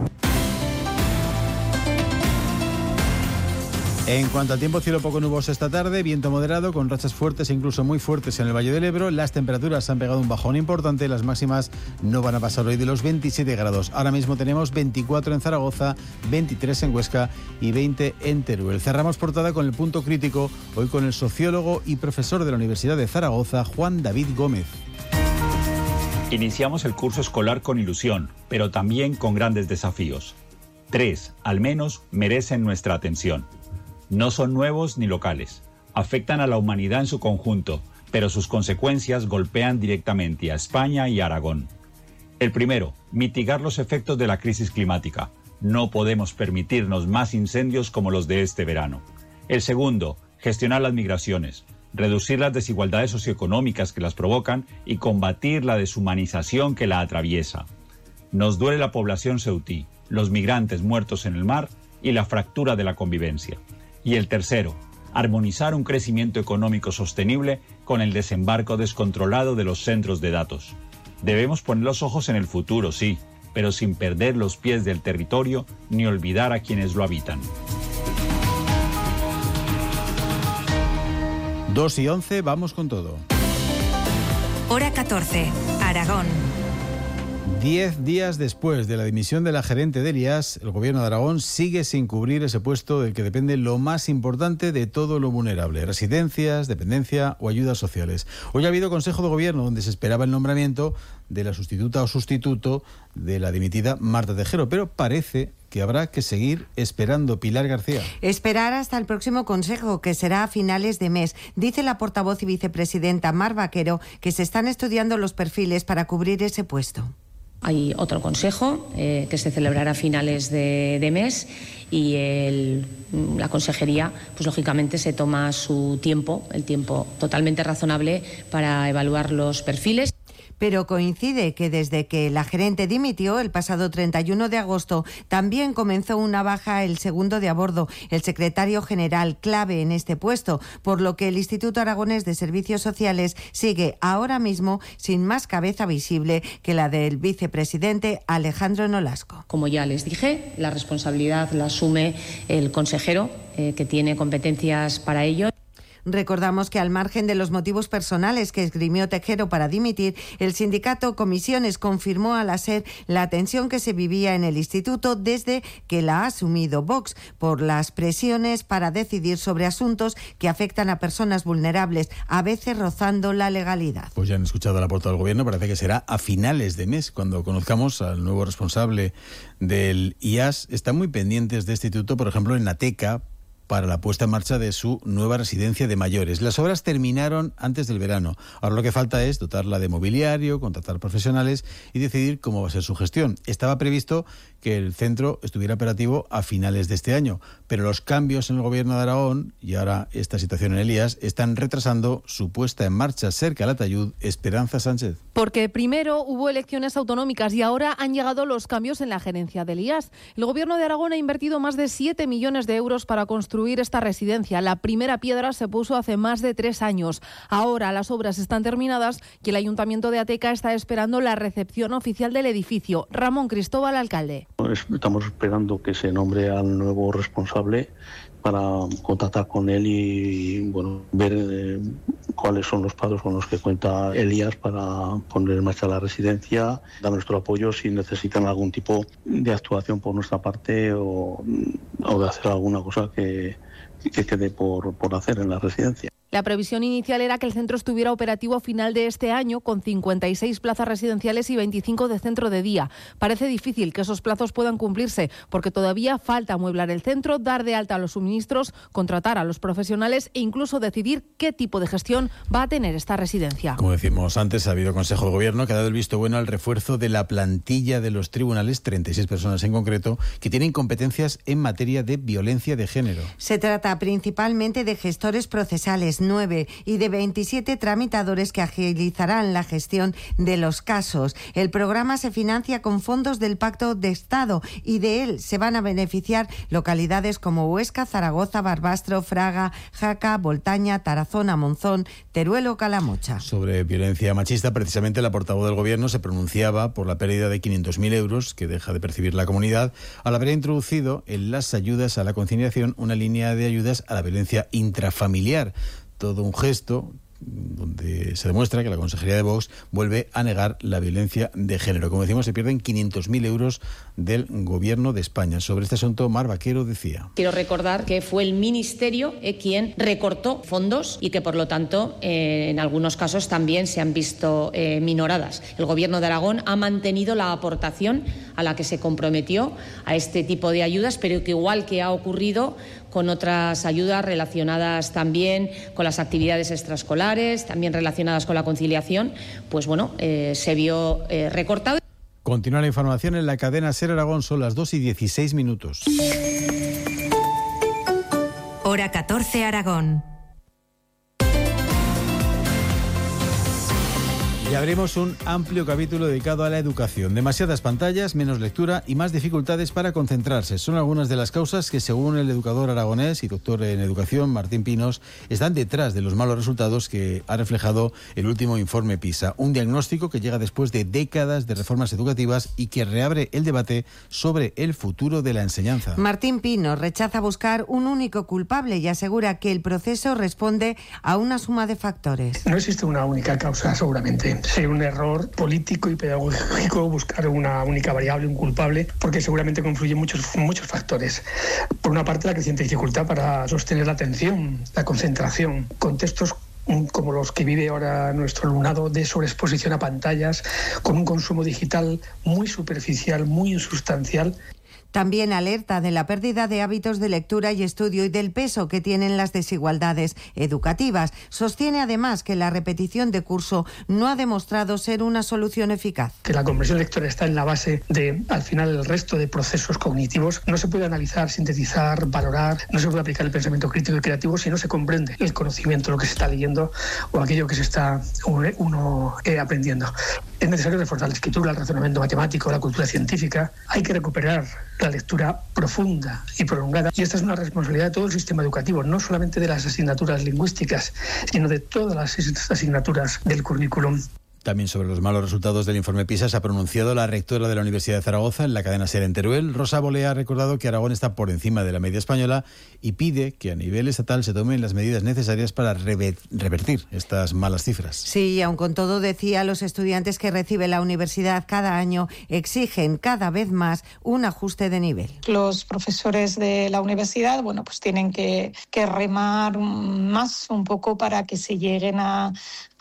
En cuanto al tiempo, cielo poco nuboso esta tarde, viento moderado con rachas fuertes e incluso muy fuertes en el Valle del Ebro. Las temperaturas han pegado un bajón importante, las máximas no van a pasar hoy de los 27 grados. Ahora mismo tenemos 24 en Zaragoza, 23 en Huesca y 20 en Teruel. Cerramos portada con el punto crítico, hoy con el sociólogo y profesor de la Universidad de Zaragoza, Juan David Gómez. Iniciamos el curso escolar con ilusión, pero también con grandes desafíos. 3, al menos, merecen nuestra atención. No son nuevos ni locales. Afectan a la humanidad en su conjunto, pero sus consecuencias golpean directamente a España y a Aragón. El primero, mitigar los efectos de la crisis climática. No podemos permitirnos más incendios como los de este verano. El segundo, gestionar las migraciones, reducir las desigualdades socioeconómicas que las provocan y combatir la deshumanización que la atraviesa. Nos duele la población ceutí, los migrantes muertos en el mar y la fractura de la convivencia. Y el tercero, armonizar un crecimiento económico sostenible con el desembarco descontrolado de los centros de datos. Debemos poner los ojos en el futuro, sí, pero sin perder los pies del territorio ni olvidar a quienes lo habitan. 2:11, vamos con todo. Hora 14, Aragón. 10 días después de la dimisión de la gerente del IAS, el gobierno de Aragón sigue sin cubrir ese puesto del que depende lo más importante de todo lo vulnerable: residencias, dependencia o ayudas sociales. Hoy ha habido consejo de gobierno donde se esperaba el nombramiento de la sustituta o sustituto de la dimitida Marta Tejero, pero parece que habrá que seguir esperando. Pilar García. Esperar hasta el próximo consejo, que será a finales de mes. Dice la portavoz y vicepresidenta Mar Vaquero que se están estudiando los perfiles para cubrir ese puesto. Hay otro consejo que se celebrará a finales de mes y la consejería, pues lógicamente se toma su tiempo, el tiempo totalmente razonable para evaluar los perfiles. Pero coincide que desde que la gerente dimitió el pasado 31 de agosto, también comenzó una baja el segundo de a bordo, el secretario general clave en este puesto, por lo que el Instituto Aragonés de Servicios Sociales sigue ahora mismo sin más cabeza visible que la del vicepresidente Alejandro Nolasco. Como ya les dije, la responsabilidad la asume el consejero, que tiene competencias para ello. Recordamos que al margen de los motivos personales que esgrimió Tejero para dimitir, el sindicato Comisiones confirmó a la SER la tensión que se vivía en el instituto desde que la ha asumido Vox por las presiones para decidir sobre asuntos que afectan a personas vulnerables, a veces rozando la legalidad. Pues ya han escuchado a la portavoz del gobierno, parece que será a finales de mes cuando conozcamos al nuevo responsable del IAS. Están muy pendientes de este instituto, por ejemplo, en Ateca, para la puesta en marcha de su nueva residencia de mayores. Las obras terminaron antes del verano. Ahora lo que falta es dotarla de mobiliario, contratar profesionales y decidir cómo va a ser su gestión. Estaba previsto que el centro estuviera operativo a finales de este año, pero los cambios en el gobierno de Aragón y ahora esta situación en el IAS están retrasando su puesta en marcha. Cerca al Atayud, Esperanza Sánchez. Porque primero hubo elecciones autonómicas y ahora han llegado los cambios en la gerencia del IAS. El gobierno de Aragón ha invertido más de 7 millones de euros para construir esta residencia. La primera piedra se puso hace más de 3 años. Ahora las obras están terminadas y el Ayuntamiento de Ateca está esperando la recepción oficial del edificio. Ramón Cristóbal, alcalde. Estamos esperando que se nombre al nuevo responsable para contactar con él y bueno, ver cuáles son los pasos con los que cuenta Elías para poner en marcha la residencia, dar nuestro apoyo si necesitan algún tipo de actuación por nuestra parte o de hacer alguna cosa que quede por hacer en la residencia. La previsión inicial era que el centro estuviera operativo a final de este año con 56 plazas residenciales y 25 de centro de día. Parece difícil que esos plazos puedan cumplirse porque todavía falta amueblar el centro, dar de alta a los suministros, contratar a los profesionales e incluso decidir qué tipo de gestión va a tener esta residencia. Como decimos antes, ha habido Consejo de Gobierno que ha dado el visto bueno al refuerzo de la plantilla de los tribunales, 36 personas en concreto, que tienen competencias en materia de violencia de género. Se trata principalmente de gestores procesales, 9, y de 27 tramitadores que agilizarán la gestión de los casos. El programa se financia con fondos del Pacto de Estado y de él se van a beneficiar localidades como Huesca, Zaragoza, Barbastro, Fraga, Jaca, Boltaña, Tarazona, Monzón, Teruel o Calamocha. Sobre violencia machista, precisamente la portavoz del Gobierno se pronunciaba por la pérdida de 500.000 euros que deja de percibir la comunidad al haber introducido en las ayudas a la conciliación una línea de ayudas a la violencia intrafamiliar. Todo un gesto donde se demuestra que la Consejería de Vox vuelve a negar la violencia de género. Como decimos, se pierden 500.000 euros del Gobierno de España. Sobre este asunto, Mar Vaquero decía: quiero recordar que fue el Ministerio quien recortó fondos y que, por lo tanto, en algunos casos también se han visto minoradas. El Gobierno de Aragón ha mantenido la aportación a la que se comprometió a este tipo de ayudas, pero que, igual que ha ocurrido con otras ayudas relacionadas también con las actividades extraescolares, también relacionadas con la conciliación, pues bueno, se vio recortado. Continúa la información en la cadena SER Aragón, son las 2:16. Hora 14 Aragón. Y abrimos un amplio capítulo dedicado a la educación. Demasiadas pantallas, menos lectura y más dificultades para concentrarse. Son algunas de las causas que, según el educador aragonés y doctor en educación, Martín Pinos, están detrás de los malos resultados que ha reflejado el último informe PISA. Un diagnóstico que llega después de décadas de reformas educativas y que reabre el debate sobre el futuro de la enseñanza. Martín Pinos rechaza buscar un único culpable y asegura que el proceso responde a una suma de factores. No existe una única causa, seguramente. Sería un error político y pedagógico buscar una única variable, un culpable, porque seguramente confluyen muchos factores. Por una parte, la creciente dificultad para sostener la atención, la concentración, contextos como los que vive ahora nuestro alumnado, de sobreexposición a pantallas, con un consumo digital muy superficial, muy insustancial. También alerta de la pérdida de hábitos de lectura y estudio y del peso que tienen las desigualdades educativas. Sostiene además que la repetición de curso no ha demostrado ser una solución eficaz. Que la comprensión lectora está en la base de, al final, el resto de procesos cognitivos. No se puede analizar, sintetizar, valorar, no se puede aplicar el pensamiento crítico y creativo si no se comprende el conocimiento, lo que se está leyendo o aquello que se está uno aprendiendo. Es necesario reforzar la escritura, el razonamiento matemático, la cultura científica. Hay que recuperar la lectura profunda y prolongada. Y esta es una responsabilidad de todo el sistema educativo, no solamente de las asignaturas lingüísticas, sino de todas las asignaturas del currículum. También sobre los malos resultados del informe PISA se ha pronunciado la rectora de la Universidad de Zaragoza en la cadena SER en Teruel. Rosa Bolea ha recordado que Aragón está por encima de la media española y pide que a nivel estatal se tomen las medidas necesarias para revertir estas malas cifras. Sí, aun con todo, decía, los estudiantes que recibe la universidad cada año exigen cada vez más un ajuste de nivel. Los profesores de la universidad, bueno, pues tienen que remar más un poco para que se lleguen a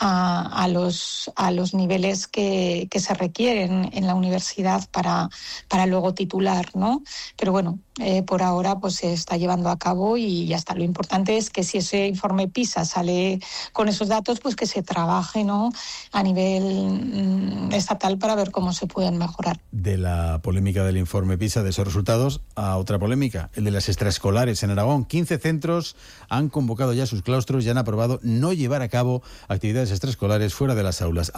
los niveles que se requieren en la universidad para luego titular, ¿no? Pero bueno, por ahora pues se está llevando a cabo y ya está. Lo importante es que si ese informe PISA sale con esos datos, pues que se trabaje, ¿no?, a nivel estatal para ver cómo se pueden mejorar. De la polémica del informe PISA, de esos resultados, a otra polémica, el de las extraescolares en Aragón. 15 centros han convocado ya sus claustros y han aprobado no llevar a cabo actividades extraescolares fuera de las aulas.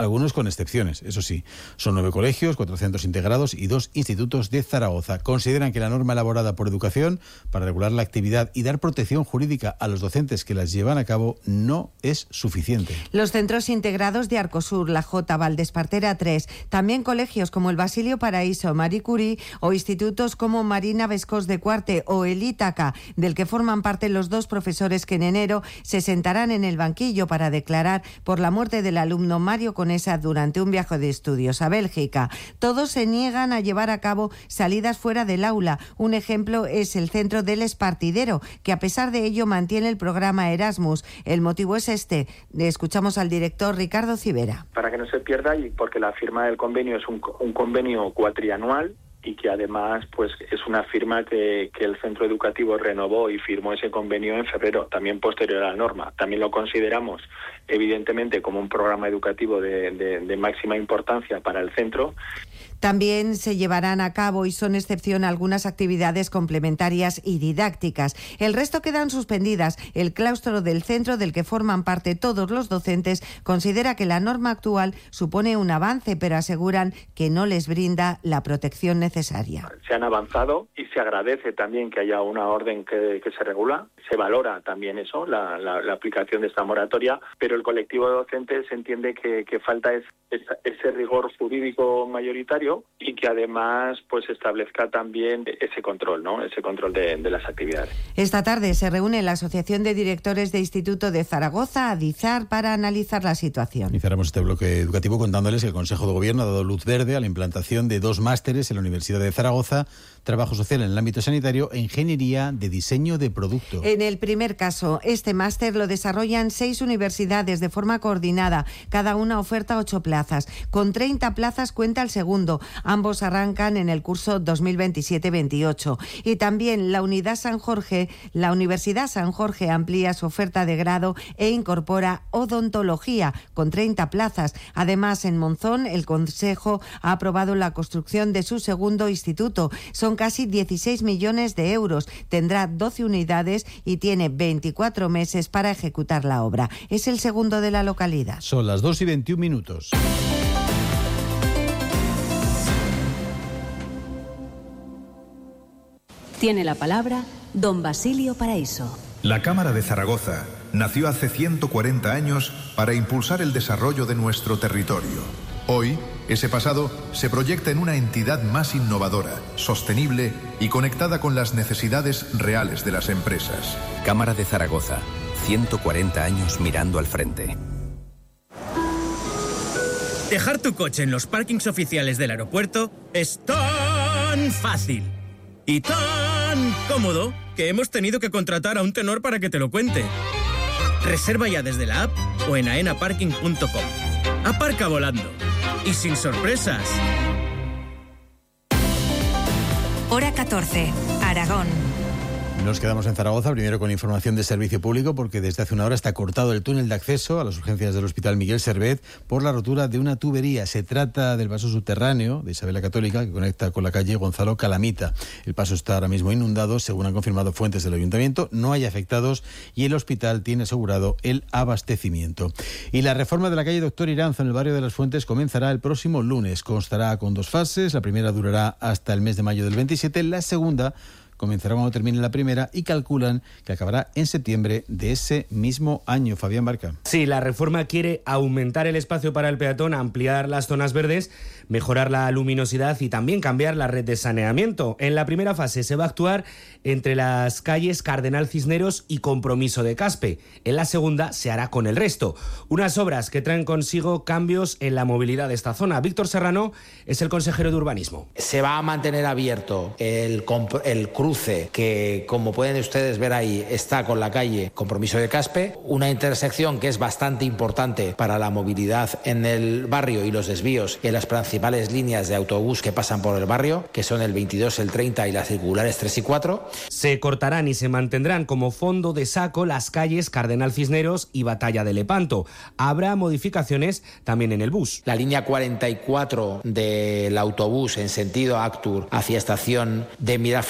algunos con excepciones. Eso sí, son 9 colegios, 4 centros integrados y 2 institutos de Zaragoza. Consideran que la norma elaborada por Educación para regular la actividad y dar protección jurídica a los docentes que las llevan a cabo no es suficiente. Los centros integrados de Arcosur, La Jota, Valdespartera 3, también colegios como el Basilio Paraíso, Marie Curie o institutos como Marina Vescós de Cuarte o el Ítaca, del que forman parte los 2 profesores que en enero se sentarán en el banquillo para declarar por la muerte del alumno Mario Conesa durante un viaje de estudios a Bélgica. Todos se niegan a llevar a cabo salidas fuera del aula. Un ejemplo es el centro del Espartidero, que a pesar de ello mantiene el programa Erasmus. El motivo es este. Escuchamos al director Ricardo Civera. Para que no se pierda, y porque la firma del convenio es un convenio cuatrianual, y que además pues es una firma que el centro educativo renovó y firmó ese convenio en febrero, también posterior a la norma. También lo consideramos evidentemente como un programa educativo de máxima importancia para el centro. También se llevarán a cabo, y son excepción, algunas actividades complementarias y didácticas. El resto quedan suspendidas. El claustro del centro, del que forman parte todos los docentes, considera que la norma actual supone un avance, pero aseguran que no les brinda la protección necesaria. Se han avanzado y se agradece también que haya una orden que se regula. Se valora también eso, la aplicación de esta moratoria, pero el colectivo de docentes entiende que falta ese rigor jurídico mayoritario y que además pues establezca también ese control, ¿no? Ese control de las actividades. Esta tarde se reúne la Asociación de Directores de Instituto de Zaragoza, ADIZAR, para analizar la situación. Y cerramos este bloque educativo contándoles que el Consejo de Gobierno ha dado luz verde a la implantación de 2 másteres en la Universidad de Zaragoza: Trabajo Social en el ámbito sanitario e Ingeniería de Diseño de Producto. En el primer caso, este máster lo desarrollan 6 universidades de forma coordinada. Cada una oferta 8 plazas. Con 30 plazas cuenta el segundo. Ambos arrancan en el curso 2027-28. Y también la Universidad San Jorge amplía su oferta de grado e incorpora odontología con 30 plazas. Además, en Monzón, el Consejo ha aprobado la construcción de su segundo instituto. Son casi 16 millones de euros. Tendrá 12 unidades y tiene 24 meses para ejecutar la obra. Es el segundo de la localidad. Son las 2:21. Tiene la palabra don Basilio Paraíso. La Cámara de Zaragoza nació hace 140 años para impulsar el desarrollo de nuestro territorio. Hoy, ese pasado se proyecta en una entidad más innovadora, sostenible y conectada con las necesidades reales de las empresas. Cámara de Zaragoza, 140 años mirando al frente. Dejar tu coche en los parkings oficiales del aeropuerto es tan fácil y tan cómodo que hemos tenido que contratar a un tenor para que te lo cuente. Reserva ya desde la app o en aenaparking.com. Aparca volando y sin sorpresas. Hora 14, Aragón. Nos quedamos en Zaragoza, primero con información de servicio público, porque desde hace una hora está cortado el túnel de acceso a las urgencias del Hospital Miguel Servet por la rotura de una tubería. Se trata del paso subterráneo de Isabel la Católica, que conecta con la calle Gonzalo Calamita. El paso está ahora mismo inundado, según han confirmado fuentes del Ayuntamiento. No hay afectados y el hospital tiene asegurado el abastecimiento. Y la reforma de la calle Doctor Iranzo en el barrio de Las Fuentes comenzará el próximo lunes. Constará con 2 fases. La primera durará hasta el mes de mayo del 27. La segunda comenzará cuando termine la primera y calculan que acabará en septiembre de ese mismo año. Fabián Barca. Sí, la reforma quiere aumentar el espacio para el peatón, ampliar las zonas verdes, mejorar la luminosidad y también cambiar la red de saneamiento. En la primera fase se va a actuar entre las calles Cardenal Cisneros y Compromiso de Caspe. En la segunda se hará con el resto. Unas obras que traen consigo cambios en la movilidad de esta zona. Víctor Serrano es el consejero de Urbanismo. Se va a mantener abierto el cruce que, como pueden ustedes ver ahí, está con la calle Compromiso de Caspe, una intersección que es bastante importante para la movilidad en el barrio y los desvíos en las principales líneas de autobús que pasan por el barrio, que son el 22, el 30 y las circulares 3 y 4. Se cortarán y se mantendrán como fondo de saco las calles Cardenal Cisneros y Batalla de Lepanto. Habrá modificaciones también en el bus. La línea 44 del autobús en sentido Actur hacia estación de Miraflores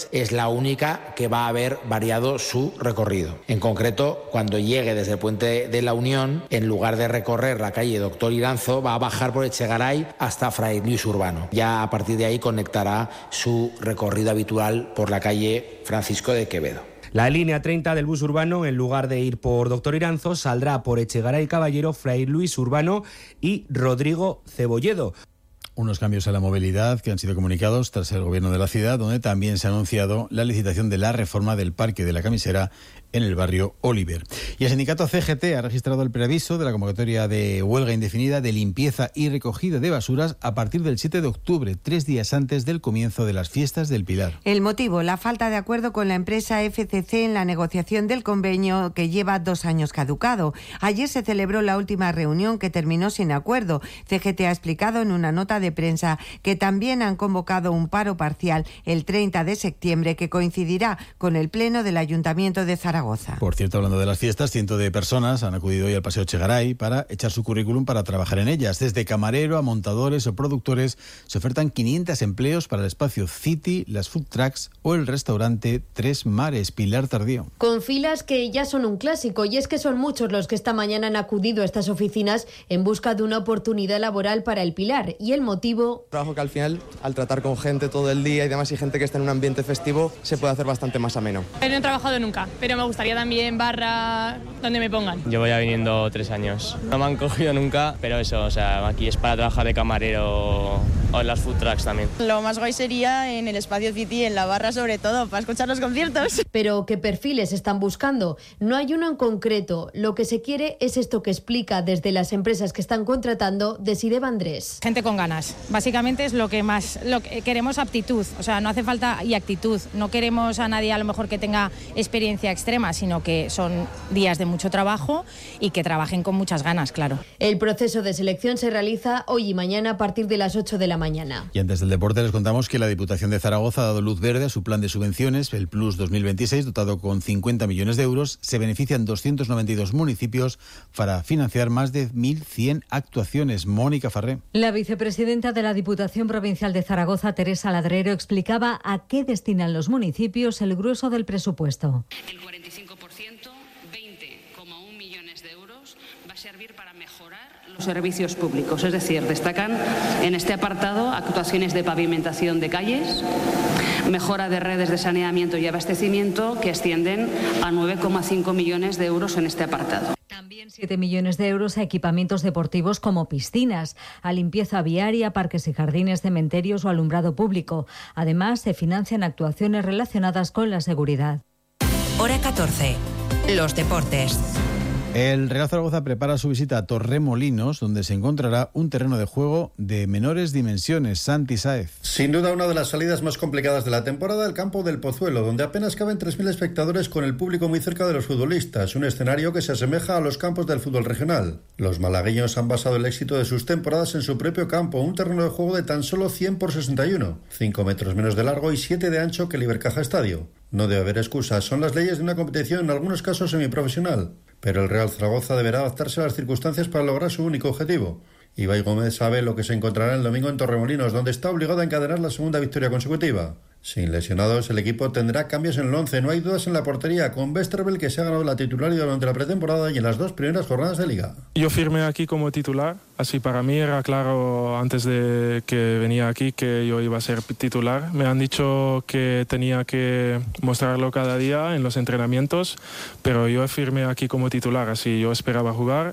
es la única que va a haber variado su recorrido. En concreto, cuando llegue desde el Puente de la Unión, en lugar de recorrer la calle Doctor Iranzo, va a bajar por Echegaray hasta Fray Luis Urbano. Ya a partir de ahí conectará su recorrido habitual por la calle Francisco de Quevedo. La línea 30 del bus urbano, en lugar de ir por Doctor Iranzo, saldrá por Echegaray Caballero, Fray Luis Urbano y Rodrigo Cebolledo. Unos cambios a la movilidad que han sido comunicados tras el gobierno de la ciudad, donde también se ha anunciado la licitación de la reforma del Parque de la Camisera en el barrio Oliver. Y el sindicato CGT ha registrado el preaviso de la convocatoria de huelga indefinida de limpieza y recogida de basuras a partir del 7 de octubre, 3 días antes del comienzo de las fiestas del Pilar. El motivo, la falta de acuerdo con la empresa FCC en la negociación del convenio que lleva 2 años caducado. Ayer se celebró la última reunión que terminó sin acuerdo. CGT ha explicado en una nota de prensa que también han convocado un paro parcial el 30 de septiembre que coincidirá con el pleno del Ayuntamiento de Zaragoza. Por cierto, hablando de las fiestas, cientos de personas han acudido hoy al Paseo Echegaray para echar su currículum para trabajar en ellas. Desde camarero a montadores o productores se ofertan 500 empleos para el espacio City, las food trucks o el restaurante Tres Mares. Pilar Tardío. Con filas que ya son un clásico, y es que son muchos los que esta mañana han acudido a estas oficinas en busca de una oportunidad laboral para el Pilar. Y el motivo... Trabajo que al final, al tratar con gente todo el día y demás, y gente que está en un ambiente festivo, se puede hacer bastante más ameno. No he trabajado nunca, pero me gustaría también barra donde me pongan. Llevo ya viniendo 3 años. No me han cogido nunca, pero eso, o sea, aquí es para trabajar de camarero o en las food trucks también. Lo más guay sería en el espacio City, en la barra sobre todo, para escuchar los conciertos. Pero ¿qué perfiles están buscando? No hay uno en concreto. Lo que se quiere es esto que explica desde las empresas que están contratando Desiree Vandrés. Gente con ganas. Básicamente es lo que queremos, aptitud. O sea, no hace falta y actitud. No queremos a nadie a lo mejor que tenga experiencia extrema, sino que son días de mucho trabajo y que trabajen con muchas ganas, claro. El proceso de selección se realiza hoy y mañana a partir de las 8 de la mañana. Y antes del deporte les contamos que la Diputación de Zaragoza ha dado luz verde a su plan de subvenciones, el Plus 2026, dotado con 50 millones de euros. Se benefician 292 municipios para financiar más de 1.100 actuaciones. Mónica Farré. La vicepresidenta de la Diputación Provincial de Zaragoza, Teresa Ladrero, explicaba a qué destinan los municipios el grueso del presupuesto. El 45%, 20,1 millones de euros, va a servir para mejorar los servicios públicos. Es decir, destacan en este apartado actuaciones de pavimentación de calles, mejora de redes de saneamiento y abastecimiento que ascienden a 9,5 millones de euros en este apartado. También 7 millones de euros a equipamientos deportivos como piscinas, a limpieza viaria, parques y jardines, cementerios o alumbrado público. Además, se financian actuaciones relacionadas con la seguridad. Hora 14. Los deportes. El Real Zaragoza prepara su visita a Torremolinos, donde se encontrará un terreno de juego de menores dimensiones. Santi Sáez. Sin duda una de las salidas más complicadas de la temporada, el campo del Pozuelo, donde apenas caben 3.000 espectadores con el público muy cerca de los futbolistas, un escenario que se asemeja a los campos del fútbol regional. Los malagueños han basado el éxito de sus temporadas en su propio campo, un terreno de juego de tan solo 100 por 61, 5 metros menos de largo y 7 de ancho que el Ibercaja Estadio. No debe haber excusas, son las leyes de una competición en algunos casos semiprofesional. Pero el Real Zaragoza deberá adaptarse a las circunstancias para lograr su único objetivo. Ibai Gómez sabe lo que se encontrará el domingo en Torremolinos, donde está obligado a encadenar la segunda victoria consecutiva. Sin lesionados, el equipo tendrá cambios en el 11. No hay dudas en la portería, con Westerveld, que se ha ganado la titularidad durante la pretemporada y en las 2 primeras jornadas de Liga. Yo firmé aquí como titular, así para mí era claro antes de que venía aquí que yo iba a ser titular. Me han dicho que tenía que mostrarlo cada día en los entrenamientos, pero yo firmé aquí como titular, así yo esperaba jugar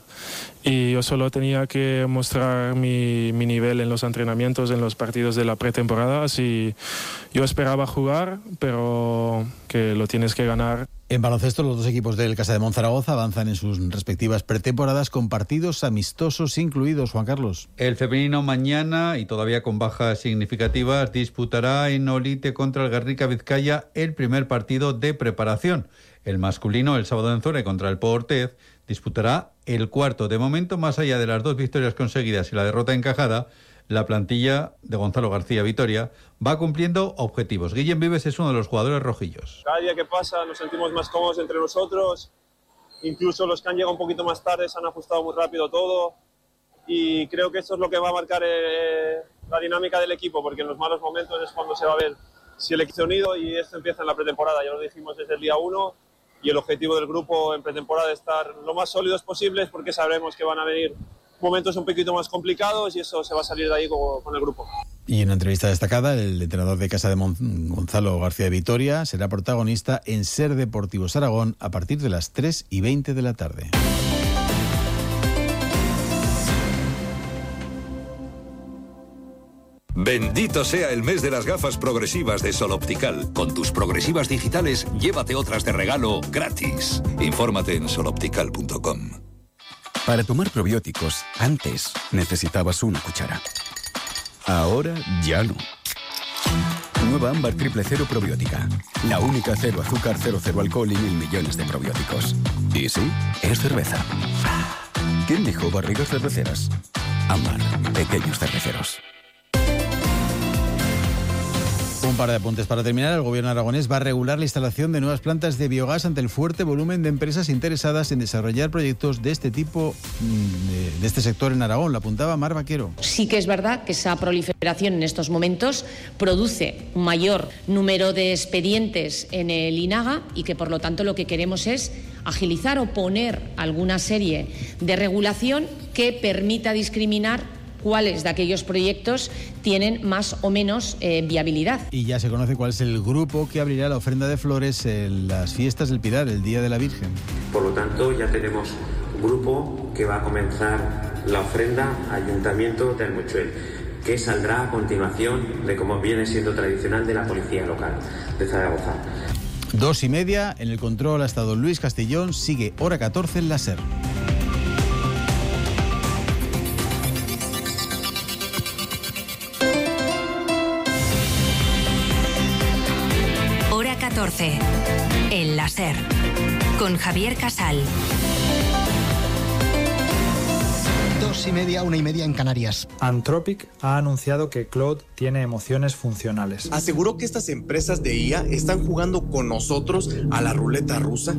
y yo solo tenía que mostrar mi nivel en los entrenamientos, en los partidos de la pretemporada, así yo esperaba jugar, pero que lo tienes que ganar. En baloncesto, los dos equipos del Casa de Monzaragoza avanzan en sus respectivas pretemporadas con partidos amistosos incluidos. Juan Carlos. El femenino mañana, y todavía con bajas significativas, disputará en Olite contra el Guernica Vizcaya el primer partido de preparación. El masculino, el sábado en Zora contra el Pau Ortez, disputará el cuarto. De momento, más allá de las 2 victorias conseguidas y la derrota encajada, la plantilla de Gonzalo García Vitoria va cumpliendo objetivos. Guillem Vives es uno de los jugadores rojillos. Cada día que pasa nos sentimos más cómodos entre nosotros, incluso los que han llegado un poquito más tarde se han ajustado muy rápido todo y creo que esto es lo que va a marcar la dinámica del equipo, porque en los malos momentos es cuando se va a ver si el equipo se ha unido y esto empieza en la pretemporada, ya lo dijimos desde el día 1 y el objetivo del grupo en pretemporada es estar lo más sólidos posibles porque sabremos que van a venir momentos un poquito más complicados y eso se va a salir de ahí con el grupo. Y en una entrevista destacada, el entrenador de Casa de Gonzalo García de Vitoria será protagonista en Ser Deportivos Aragón a partir de las 3:20 de la tarde. Bendito sea el mes de las gafas progresivas de Sol Optical. Con tus progresivas digitales, llévate otras de regalo gratis. Infórmate en soloptical.com. Para tomar probióticos, antes necesitabas una cuchara. Ahora ya no. Nueva Ámbar Triple Cero Probiótica. La única cero azúcar, cero alcohol y 1.000 millones de probióticos. Y sí, es cerveza. ¿Quién dijo barrigas cerveceras? Ámbar, pequeños cerveceros. Un par de apuntes para terminar. El gobierno aragonés va a regular la instalación de nuevas plantas de biogás ante el fuerte volumen de empresas interesadas en desarrollar proyectos de este tipo, de este sector en Aragón. Lo apuntaba Mar Vaquero. Sí que es verdad que esa proliferación en estos momentos produce un mayor número de expedientes en el INAGA y que por lo tanto lo que queremos es agilizar o poner alguna serie de regulación que permita discriminar cuáles de aquellos proyectos tienen más o menos viabilidad. Y ya se conoce cuál es el grupo que abrirá la ofrenda de flores en las fiestas del Pilar, el Día de la Virgen. Por lo tanto, ya tenemos un grupo que va a comenzar la ofrenda Ayuntamiento de Almuchuel, que saldrá a continuación de como viene siendo tradicional de la policía local de Zaragoza. 2:30, en el control ha estado Luis Castellón, sigue hora 14 en la SER. Hora 14, en la SER, con Javier Casal. 2:30, 1:30 en Canarias. Anthropic ha anunciado que Claude tiene emociones funcionales. Aseguró que estas empresas de IA están jugando con nosotros a la ruleta rusa.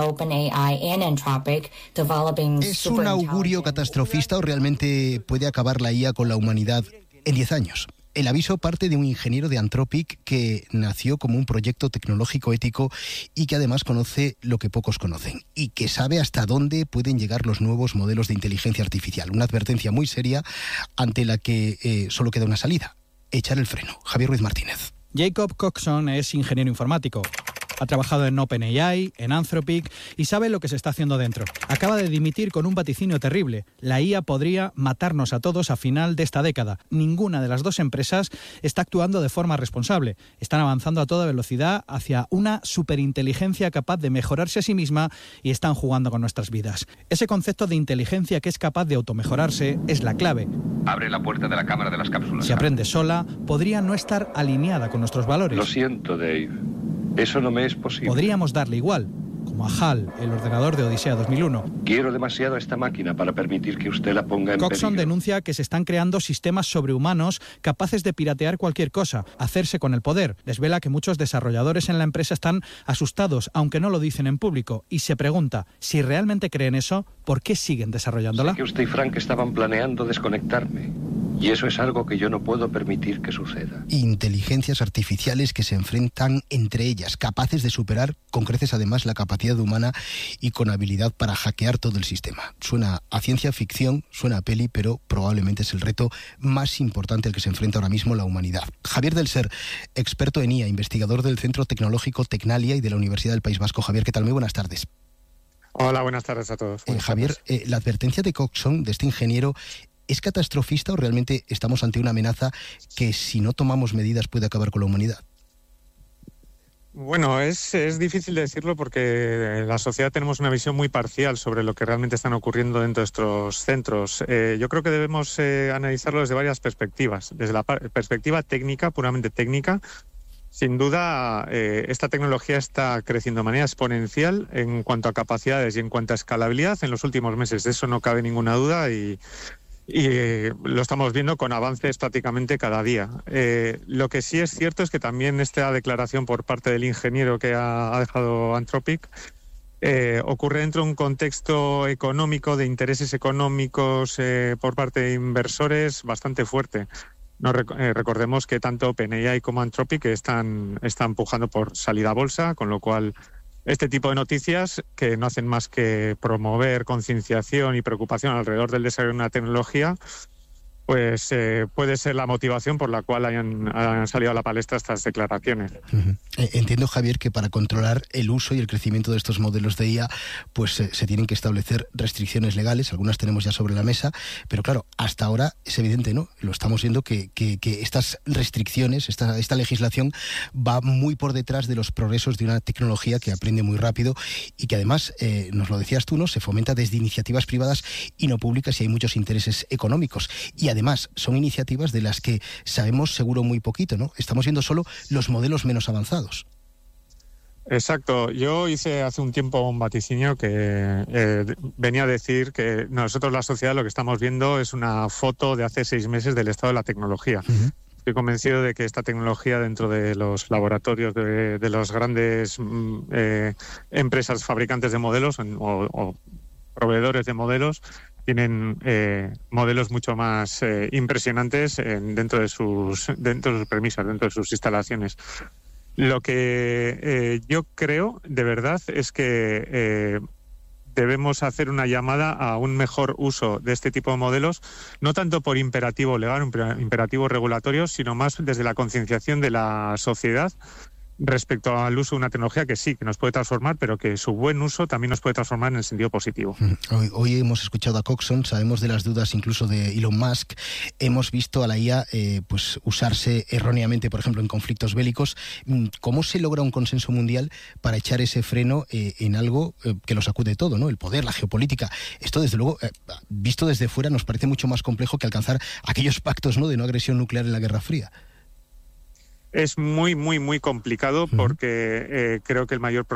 ¿Es un augurio catastrofista o realmente puede acabar la IA con la humanidad en 10 años? El aviso parte de un ingeniero de Anthropic que nació como un proyecto tecnológico ético y que además conoce lo que pocos conocen y que sabe hasta dónde pueden llegar los nuevos modelos de inteligencia artificial. Una advertencia muy seria ante la que solo queda una salida: echar el freno. Javier Ruiz Martínez. Jacob Coxon es ingeniero informático. Ha trabajado en OpenAI, en Anthropic y sabe lo que se está haciendo dentro. Acaba de dimitir con un vaticinio terrible. La IA podría matarnos a todos a final de esta década. Ninguna de las dos empresas está actuando de forma responsable. Están avanzando a toda velocidad hacia una superinteligencia capaz de mejorarse a sí misma y están jugando con nuestras vidas. Ese concepto de inteligencia que es capaz de automejorarse es la clave. Abre la puerta de la cámara de las cápsulas. Si aprende sola, podría no estar alineada con nuestros valores. Lo siento, Dave. Eso no me es posible. Podríamos darle igual, como a HAL, el ordenador de Odisea 2001. Quiero demasiado a esta máquina para permitir que usted la ponga en Coxon peligro. denuncia que se están creando sistemas sobrehumanos capaces de piratear cualquier cosa, hacerse con el poder. Desvela que muchos desarrolladores en la empresa están asustados, aunque no lo dicen en público, y se pregunta, si realmente creen eso, ¿por qué siguen desarrollándola? Sé que usted y Frank estaban planeando desconectarme. Y eso es algo que yo no puedo permitir que suceda. Inteligencias artificiales que se enfrentan entre ellas, capaces de superar con creces además la capacidad humana y con habilidad para hackear todo el sistema. Suena a ciencia ficción, suena a peli, pero probablemente es el reto más importante al que se enfrenta ahora mismo la humanidad. Javier del Ser, experto en IA, investigador del Centro Tecnológico Tecnalia y de la Universidad del País Vasco. Javier, ¿qué tal? Muy buenas tardes. Hola, buenas tardes a todos. Javier, la advertencia de Coxon, de este ingeniero, ¿es catastrofista o realmente estamos ante una amenaza que si no tomamos medidas puede acabar con la humanidad? Bueno, es difícil decirlo porque en la sociedad tenemos una visión muy parcial sobre lo que realmente están ocurriendo dentro de estos centros. Yo creo que debemos analizarlo desde varias perspectivas. Desde la perspectiva técnica, puramente técnica, sin duda esta tecnología está creciendo de manera exponencial en cuanto a capacidades y en cuanto a escalabilidad en los últimos meses. De eso no cabe ninguna duda y lo estamos viendo con avances prácticamente cada día. Lo que sí es cierto es que también esta declaración por parte del ingeniero que ha dejado Anthropic ocurre dentro de un contexto económico, de intereses económicos por parte de inversores bastante fuerte. Recordemos que tanto OpenAI como Anthropic están empujando por salida a bolsa, con lo cual este tipo de noticias, que no hacen más que promover concienciación y preocupación alrededor del desarrollo de una tecnología, pues puede ser la motivación por la cual hayan salido a la palestra estas declaraciones. Entiendo, Javier, que para controlar el uso y el crecimiento de estos modelos de IA, pues se tienen que establecer restricciones legales, algunas tenemos ya sobre la mesa, pero claro, hasta ahora es evidente, ¿no? Lo estamos viendo que estas restricciones, esta legislación va muy por detrás de los progresos de una tecnología que aprende muy rápido y que además, nos lo decías tú, ¿no? Se fomenta desde iniciativas privadas y no públicas y hay muchos intereses económicos. Y además son iniciativas de las que sabemos seguro muy poquito, ¿no? Estamos viendo solo los modelos menos avanzados. Exacto. Yo hice hace un tiempo un vaticinio que venía a decir que nosotros, la sociedad, lo que estamos viendo es una foto de hace 6 meses del estado de la tecnología. Estoy convencido de que esta tecnología, dentro de los laboratorios de las grandes empresas fabricantes de modelos o proveedores de modelos, tienen modelos mucho más impresionantes dentro de sus premisas, dentro de sus instalaciones. Lo que yo creo, de verdad, es que debemos hacer una llamada a un mejor uso de este tipo de modelos, no tanto por imperativo legal, imperativo regulatorio, sino más desde la concienciación de la sociedad respecto al uso de una tecnología que sí, que nos puede transformar, pero que su buen uso también nos puede transformar en el sentido positivo. Hoy hemos escuchado a Coxon, sabemos de las dudas incluso de Elon Musk, hemos visto a la IA pues usarse erróneamente, por ejemplo, en conflictos bélicos. ¿Cómo se logra un consenso mundial para echar ese freno en algo que lo sacude todo, ¿no? El poder, la geopolítica. Esto, desde luego, visto desde fuera, nos parece mucho más complejo que alcanzar aquellos pactos, ¿no?, de no agresión nuclear en la Guerra Fría. Es muy, muy, muy complicado porque creo que el mayor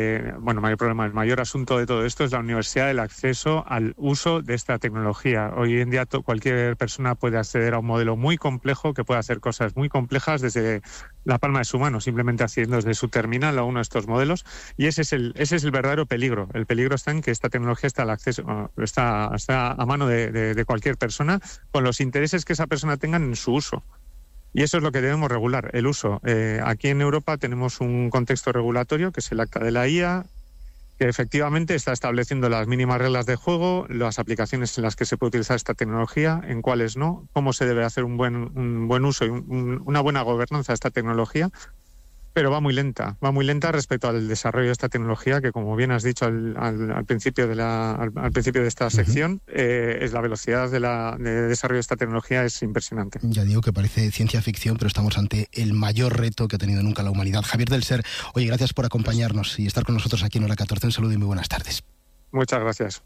asunto de todo esto es la universidad, el acceso al uso de esta tecnología. Hoy en día cualquier persona puede acceder a un modelo muy complejo que puede hacer cosas muy complejas desde la palma de su mano, simplemente haciendo desde su terminal a uno de estos modelos, y ese es el verdadero peligro. El peligro está en que esta tecnología está al acceso, está a mano de cualquier persona, con los intereses que esa persona tenga en su uso. Y eso es lo que debemos regular, el uso. Aquí en Europa tenemos un contexto regulatorio, que es el Acta de la IA, que efectivamente está estableciendo las mínimas reglas de juego, las aplicaciones en las que se puede utilizar esta tecnología, en cuáles no, cómo se debe hacer un buen uso y una buena gobernanza de esta tecnología. Pero va muy lenta respecto al desarrollo de esta tecnología, que, como bien has dicho al principio de esta sección, es la velocidad de desarrollo de esta tecnología es impresionante. Ya digo que parece ciencia ficción, pero estamos ante el mayor reto que ha tenido nunca la humanidad. Javier del Ser, oye, gracias por acompañarnos y estar con nosotros aquí en Hora 14. Un saludo y muy buenas tardes. Muchas gracias.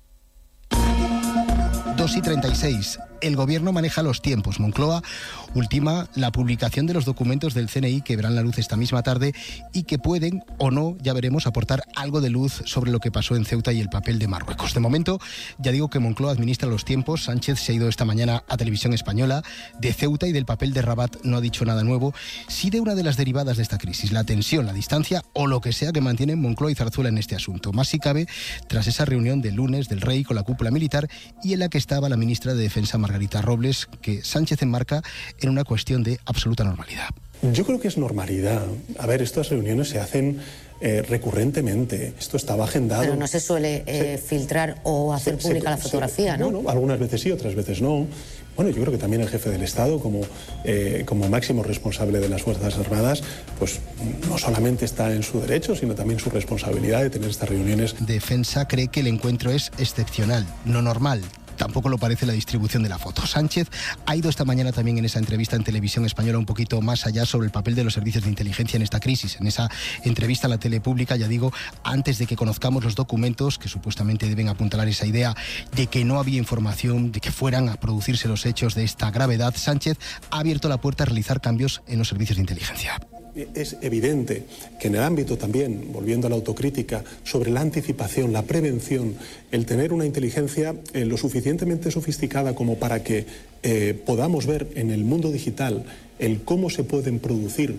2:36. El Gobierno maneja los tiempos. Moncloa ultima la publicación de los documentos del CNI que verán la luz esta misma tarde y que pueden, o no, ya veremos, aportar algo de luz sobre lo que pasó en Ceuta y el papel de Marruecos. De momento, ya digo que Moncloa administra los tiempos. Sánchez se ha ido esta mañana a Televisión Española. De Ceuta y del papel de Rabat no ha dicho nada nuevo. Sí de una de las derivadas de esta crisis, la tensión, la distancia o lo que sea que mantienen Moncloa y Zarzuela en este asunto. Más si cabe, tras esa reunión del lunes del Rey con la cúpula militar y en la que estaba la ministra de Defensa, Margarita Robles, que Sánchez enmarca en una cuestión de absoluta normalidad. Yo creo que es normalidad. A ver, estas reuniones se hacen recurrentemente. Esto estaba agendado. Pero no se suele filtrar o hacer pública la fotografía, ¿no? Bueno, algunas veces sí, otras veces no. Bueno, yo creo que también el jefe del Estado, como máximo responsable de las Fuerzas Armadas, pues no solamente está en su derecho, sino también su responsabilidad de tener estas reuniones. Defensa cree que el encuentro es excepcional, no normal. Tampoco lo parece la distribución de la foto. Sánchez ha ido esta mañana también en esa entrevista en Televisión Española un poquito más allá sobre el papel de los servicios de inteligencia en esta crisis. En esa entrevista a la tele pública, ya digo, antes de que conozcamos los documentos que supuestamente deben apuntalar esa idea de que no había información, de que fueran a producirse los hechos de esta gravedad, Sánchez ha abierto la puerta a realizar cambios en los servicios de inteligencia. Es evidente que en el ámbito también, volviendo a la autocrítica, sobre la anticipación, la prevención, el tener una inteligencia lo suficientemente sofisticada como para que podamos ver en el mundo digital el cómo se pueden producir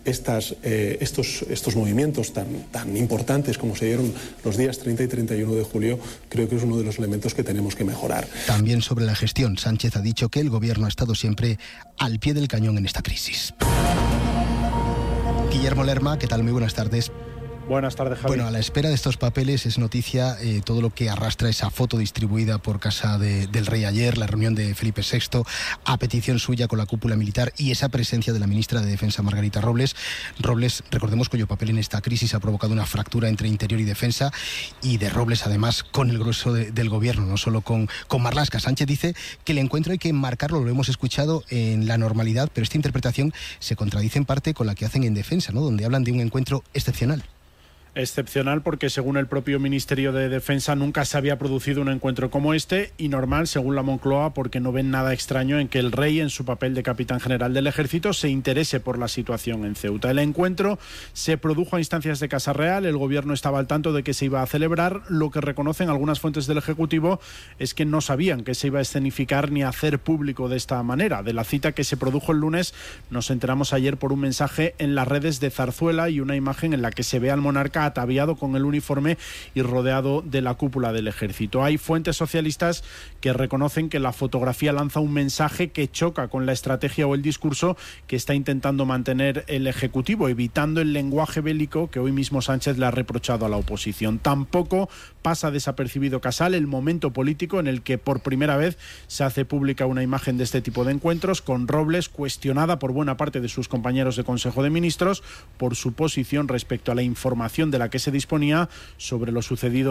estos movimientos tan importantes como se dieron los días 30 y 31 de julio, creo que es uno de los elementos que tenemos que mejorar. También sobre la gestión, Sánchez ha dicho que el gobierno ha estado siempre al pie del cañón en esta crisis. Guillermo Lerma, ¿qué tal? Muy buenas tardes. Buenas tardes, Javi. Bueno, a la espera de estos papeles es noticia todo lo que arrastra esa foto distribuida por casa del rey ayer, la reunión de Felipe VI, a petición suya con la cúpula militar y esa presencia de la ministra de Defensa, Margarita Robles. Robles, recordemos, cuyo papel en esta crisis ha provocado una fractura entre Interior y Defensa, y de Robles, además, con el grueso del gobierno, no solo con Marlaska. Sánchez dice que el encuentro hay que enmarcarlo, lo hemos escuchado, en la normalidad, pero esta interpretación se contradice en parte con la que hacen en Defensa, ¿no?, donde hablan de un encuentro excepcional. Excepcional porque, según el propio Ministerio de Defensa, nunca se había producido un encuentro como este, y normal, según la Moncloa, porque no ven nada extraño en que el rey, en su papel de capitán general del ejército, se interese por la situación en Ceuta. El encuentro se produjo a instancias de Casa Real, el gobierno estaba al tanto de que se iba a celebrar. Lo que reconocen algunas fuentes del Ejecutivo es que no sabían que se iba a escenificar ni a hacer público de esta manera. De la cita que se produjo el lunes nos enteramos ayer por un mensaje en las redes de Zarzuela y una imagen en la que se ve al monarca ataviado con el uniforme y rodeado de la cúpula del ejército. Hay fuentes socialistas que reconocen que la fotografía lanza un mensaje que choca con la estrategia o el discurso que está intentando mantener el Ejecutivo, evitando el lenguaje bélico que hoy mismo Sánchez le ha reprochado a la oposición. Tampoco pasa desapercibido, Casal, el momento político en el que por primera vez se hace pública una imagen de este tipo de encuentros, con Robles cuestionada por buena parte de sus compañeros de Consejo de Ministros por su posición respecto a la información de la que se disponía sobre lo sucedido